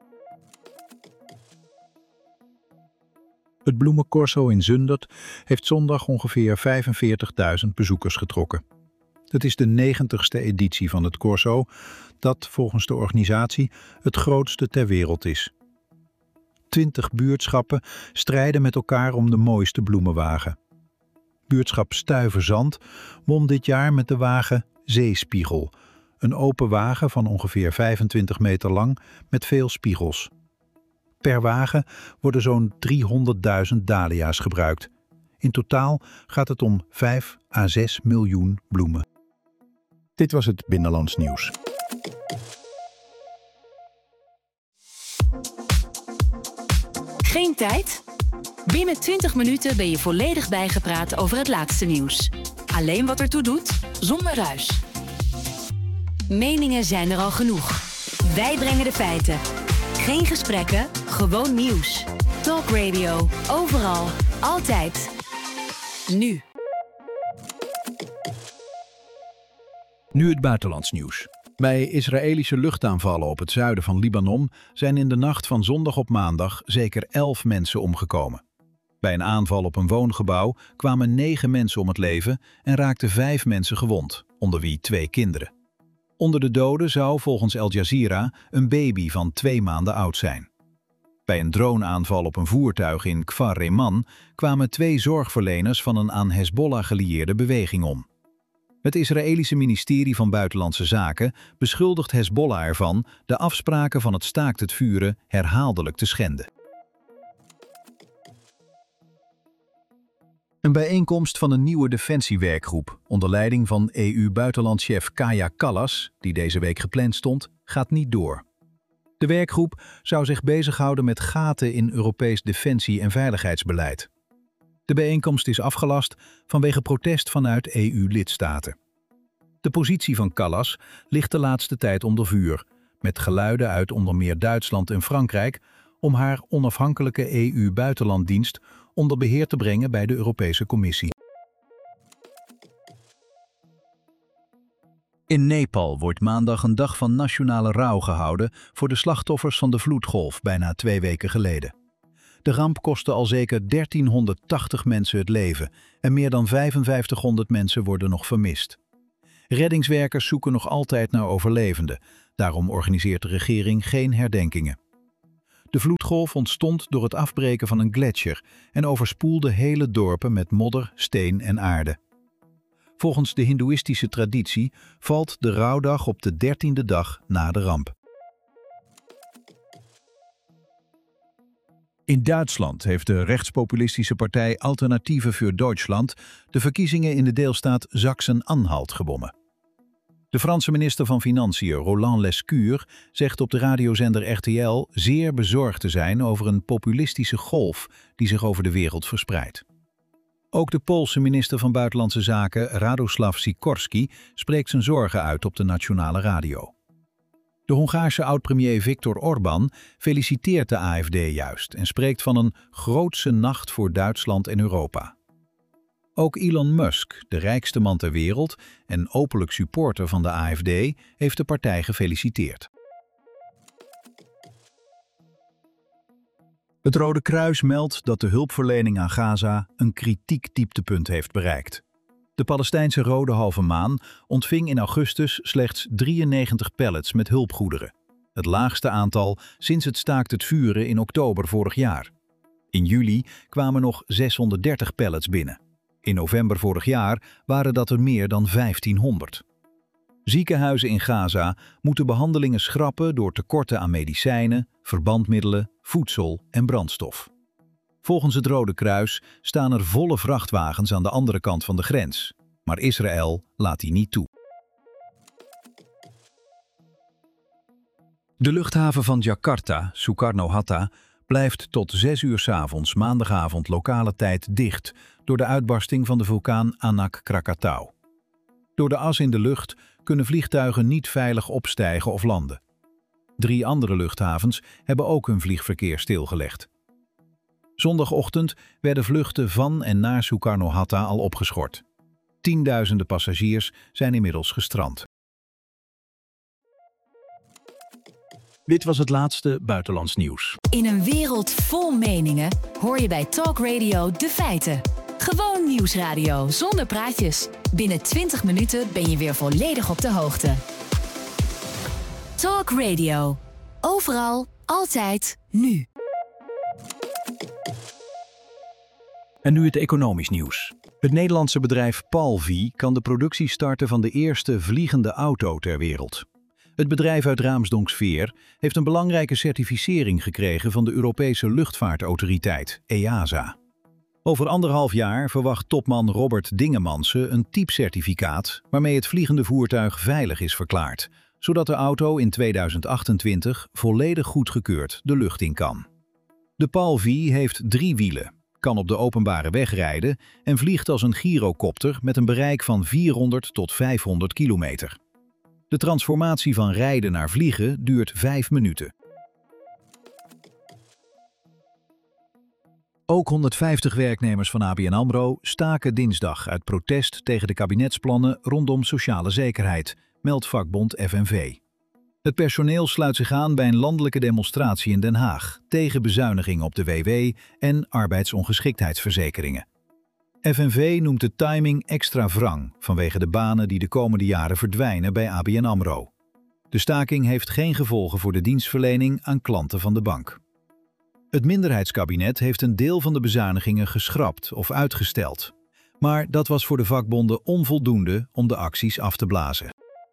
Het bloemencorso in Zundert heeft zondag ongeveer vijfenveertigduizend bezoekers getrokken. Het is de negentigste editie van het corso, dat volgens de organisatie het grootste ter wereld is. Twintig buurtschappen strijden met elkaar om de mooiste bloemenwagen. Buurtschap Stuyverzand won dit jaar met de wagen Zeespiegel, een open wagen van ongeveer vijfentwintig meter lang met veel spiegels. Per wagen worden zo'n driehonderdduizend dahlia's gebruikt. In totaal gaat het om vijf à zes miljoen bloemen. Dit was het Binnenlands Nieuws. Geen tijd? Binnen twintig minuten ben je volledig bijgepraat over het laatste nieuws. Alleen wat ertoe doet, zonder ruis. Meningen zijn er al genoeg. Wij brengen de feiten. Geen gesprekken, gewoon nieuws. Talk Radio, overal, altijd. Nu. Nu het buitenlands nieuws. Bij Israëlische luchtaanvallen op het zuiden van Libanon zijn in de nacht van zondag op maandag zeker elf mensen omgekomen. Bij een aanval op een woongebouw kwamen negen mensen om het leven en raakten vijf mensen gewond, onder wie twee kinderen. Onder de doden zou volgens Al Jazeera een baby van twee maanden oud zijn. Bij een droneaanval op een voertuig in Kfar Reman kwamen twee zorgverleners van een aan Hezbollah gelieerde beweging om. Het Israëlische ministerie van Buitenlandse Zaken beschuldigt Hezbollah ervan de afspraken van het staakt het vuren herhaaldelijk te schenden. Een bijeenkomst van een nieuwe defensiewerkgroep onder leiding van E U-buitenlandchef Kaja Kallas, die deze week gepland stond, gaat niet door. De werkgroep zou zich bezighouden met gaten in Europees defensie- en veiligheidsbeleid. De bijeenkomst is afgelast vanwege protest vanuit E U-lidstaten. De positie van Kallas ligt de laatste tijd onder vuur, met geluiden uit onder meer Duitsland en Frankrijk om haar onafhankelijke E U-buitenlanddienst onder beheer te brengen bij de Europese Commissie. In Nepal wordt maandag een dag van nationale rouw gehouden voor de slachtoffers van de vloedgolf bijna twee weken geleden. De ramp kostte al zeker dertienhonderdtachtig mensen het leven en meer dan vijfenvijftighonderd mensen worden nog vermist. Reddingswerkers zoeken nog altijd naar overlevenden. Daarom organiseert de regering geen herdenkingen. De vloedgolf ontstond door het afbreken van een gletsjer en overspoelde hele dorpen met modder, steen en aarde. Volgens de hindoeïstische traditie valt de rouwdag op de dertiende dag na de ramp. In Duitsland heeft de rechtspopulistische partij Alternatieve für Deutschland de verkiezingen in de deelstaat Sachsen-Anhalt gewonnen. De Franse minister van Financiën Roland Lescure zegt op de radiozender R T L zeer bezorgd te zijn over een populistische golf die zich over de wereld verspreidt. Ook de Poolse minister van Buitenlandse Zaken Radosław Sikorski spreekt zijn zorgen uit op de nationale radio. De Hongaarse oud-premier Viktor Orbán feliciteert de A F D juist en spreekt van een grootse nacht voor Duitsland en Europa. Ook Elon Musk, de rijkste man ter wereld en openlijk supporter van de A F D, heeft de partij gefeliciteerd. Het Rode Kruis meldt dat de hulpverlening aan Gaza een kritiek dieptepunt heeft bereikt. De Palestijnse Rode Halve Maan ontving in augustus slechts drieënnegentig pallets met hulpgoederen. Het laagste aantal sinds het staakt het vuren in oktober vorig jaar. In juli kwamen nog zeshonderddertig pallets binnen. In november vorig jaar waren dat er meer dan vijftienhonderd. Ziekenhuizen in Gaza moeten behandelingen schrappen door tekorten aan medicijnen, verbandmiddelen, voedsel en brandstof. Volgens het Rode Kruis staan er volle vrachtwagens aan de andere kant van de grens, maar Israël laat die niet toe. De luchthaven van Jakarta, Soekarno-Hatta, blijft tot zes uur 's avonds maandagavond lokale tijd dicht door de uitbarsting van de vulkaan Anak Krakatau. Door de as in de lucht kunnen vliegtuigen niet veilig opstijgen of landen. Drie andere luchthavens hebben ook hun vliegverkeer stilgelegd. Zondagochtend werden vluchten van en naar Soekarno-Hatta al opgeschort. Tienduizenden passagiers zijn inmiddels gestrand. Dit was het laatste buitenlands nieuws. In een wereld vol meningen hoor je bij Talk Radio de feiten. Gewoon nieuwsradio zonder praatjes. Binnen twintig minuten ben je weer volledig op de hoogte. Talk Radio. Overal, altijd, nu. En nu het economisch nieuws. Het Nederlandse bedrijf Palvie kan de productie starten van de eerste vliegende auto ter wereld. Het bedrijf uit Raamsdonksveer heeft een belangrijke certificering gekregen van de Europese luchtvaartautoriteit, E A S A. Over anderhalf jaar verwacht topman Robert Dingemansen een typcertificaat waarmee het vliegende voertuig veilig is verklaard, zodat de auto in tweeduizend achtentwintig volledig goedgekeurd de lucht in kan. De Palvie heeft drie wielen, kan op de openbare weg rijden en vliegt als een gyrocopter met een bereik van vierhonderd tot vijfhonderd kilometer. De transformatie van rijden naar vliegen duurt vijf minuten. Ook honderdvijftig werknemers van A B N AMRO staken dinsdag uit protest tegen de kabinetsplannen rondom sociale zekerheid, meldt vakbond F N V. Het personeel sluit zich aan bij een landelijke demonstratie in Den Haag tegen bezuinigingen op de W W en arbeidsongeschiktheidsverzekeringen. F N V noemt de timing extra wrang vanwege de banen die de komende jaren verdwijnen bij A B N AMRO. De staking heeft geen gevolgen voor de dienstverlening aan klanten van de bank. Het minderheidskabinet heeft een deel van de bezuinigingen geschrapt of uitgesteld. Maar dat was voor de vakbonden onvoldoende om de acties af te blazen.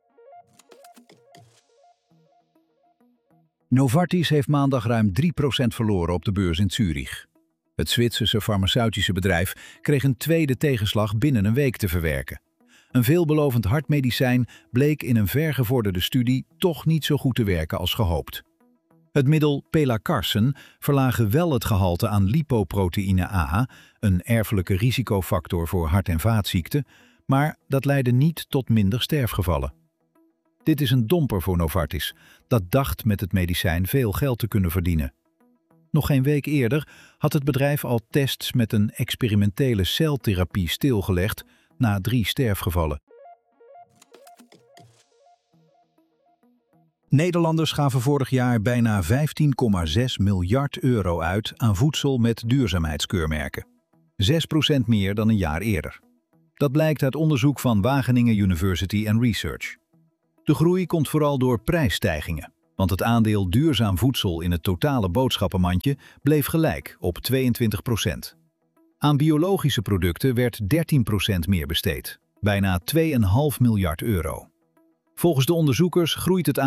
Novartis heeft maandag ruim drie procent verloren op de beurs in Zurich. Het Zwitserse farmaceutische bedrijf kreeg een tweede tegenslag binnen een week te verwerken. Een veelbelovend hartmedicijn bleek in een vergevorderde studie toch niet zo goed te werken als gehoopt. Het middel Pelacarsen verlaagde wel het gehalte aan lipoproteïne A, een erfelijke risicofactor voor hart- en vaatziekten, maar dat leidde niet tot minder sterfgevallen. Dit is een domper voor Novartis, dat dacht met het medicijn veel geld te kunnen verdienen. Nog geen week eerder had het bedrijf al tests met een experimentele celtherapie stilgelegd na drie sterfgevallen. Nederlanders gaven vorig jaar bijna vijftien komma zes miljard euro uit aan voedsel met duurzaamheidskeurmerken. zes procent meer dan een jaar eerder. Dat blijkt uit onderzoek van Wageningen University and Research. De groei komt vooral door prijsstijgingen, want het aandeel duurzaam voedsel in het totale boodschappenmandje bleef gelijk op tweeëntwintig procent. Aan biologische producten werd dertien procent meer besteed, bijna twee komma vijf miljard euro. Volgens de onderzoekers groeit het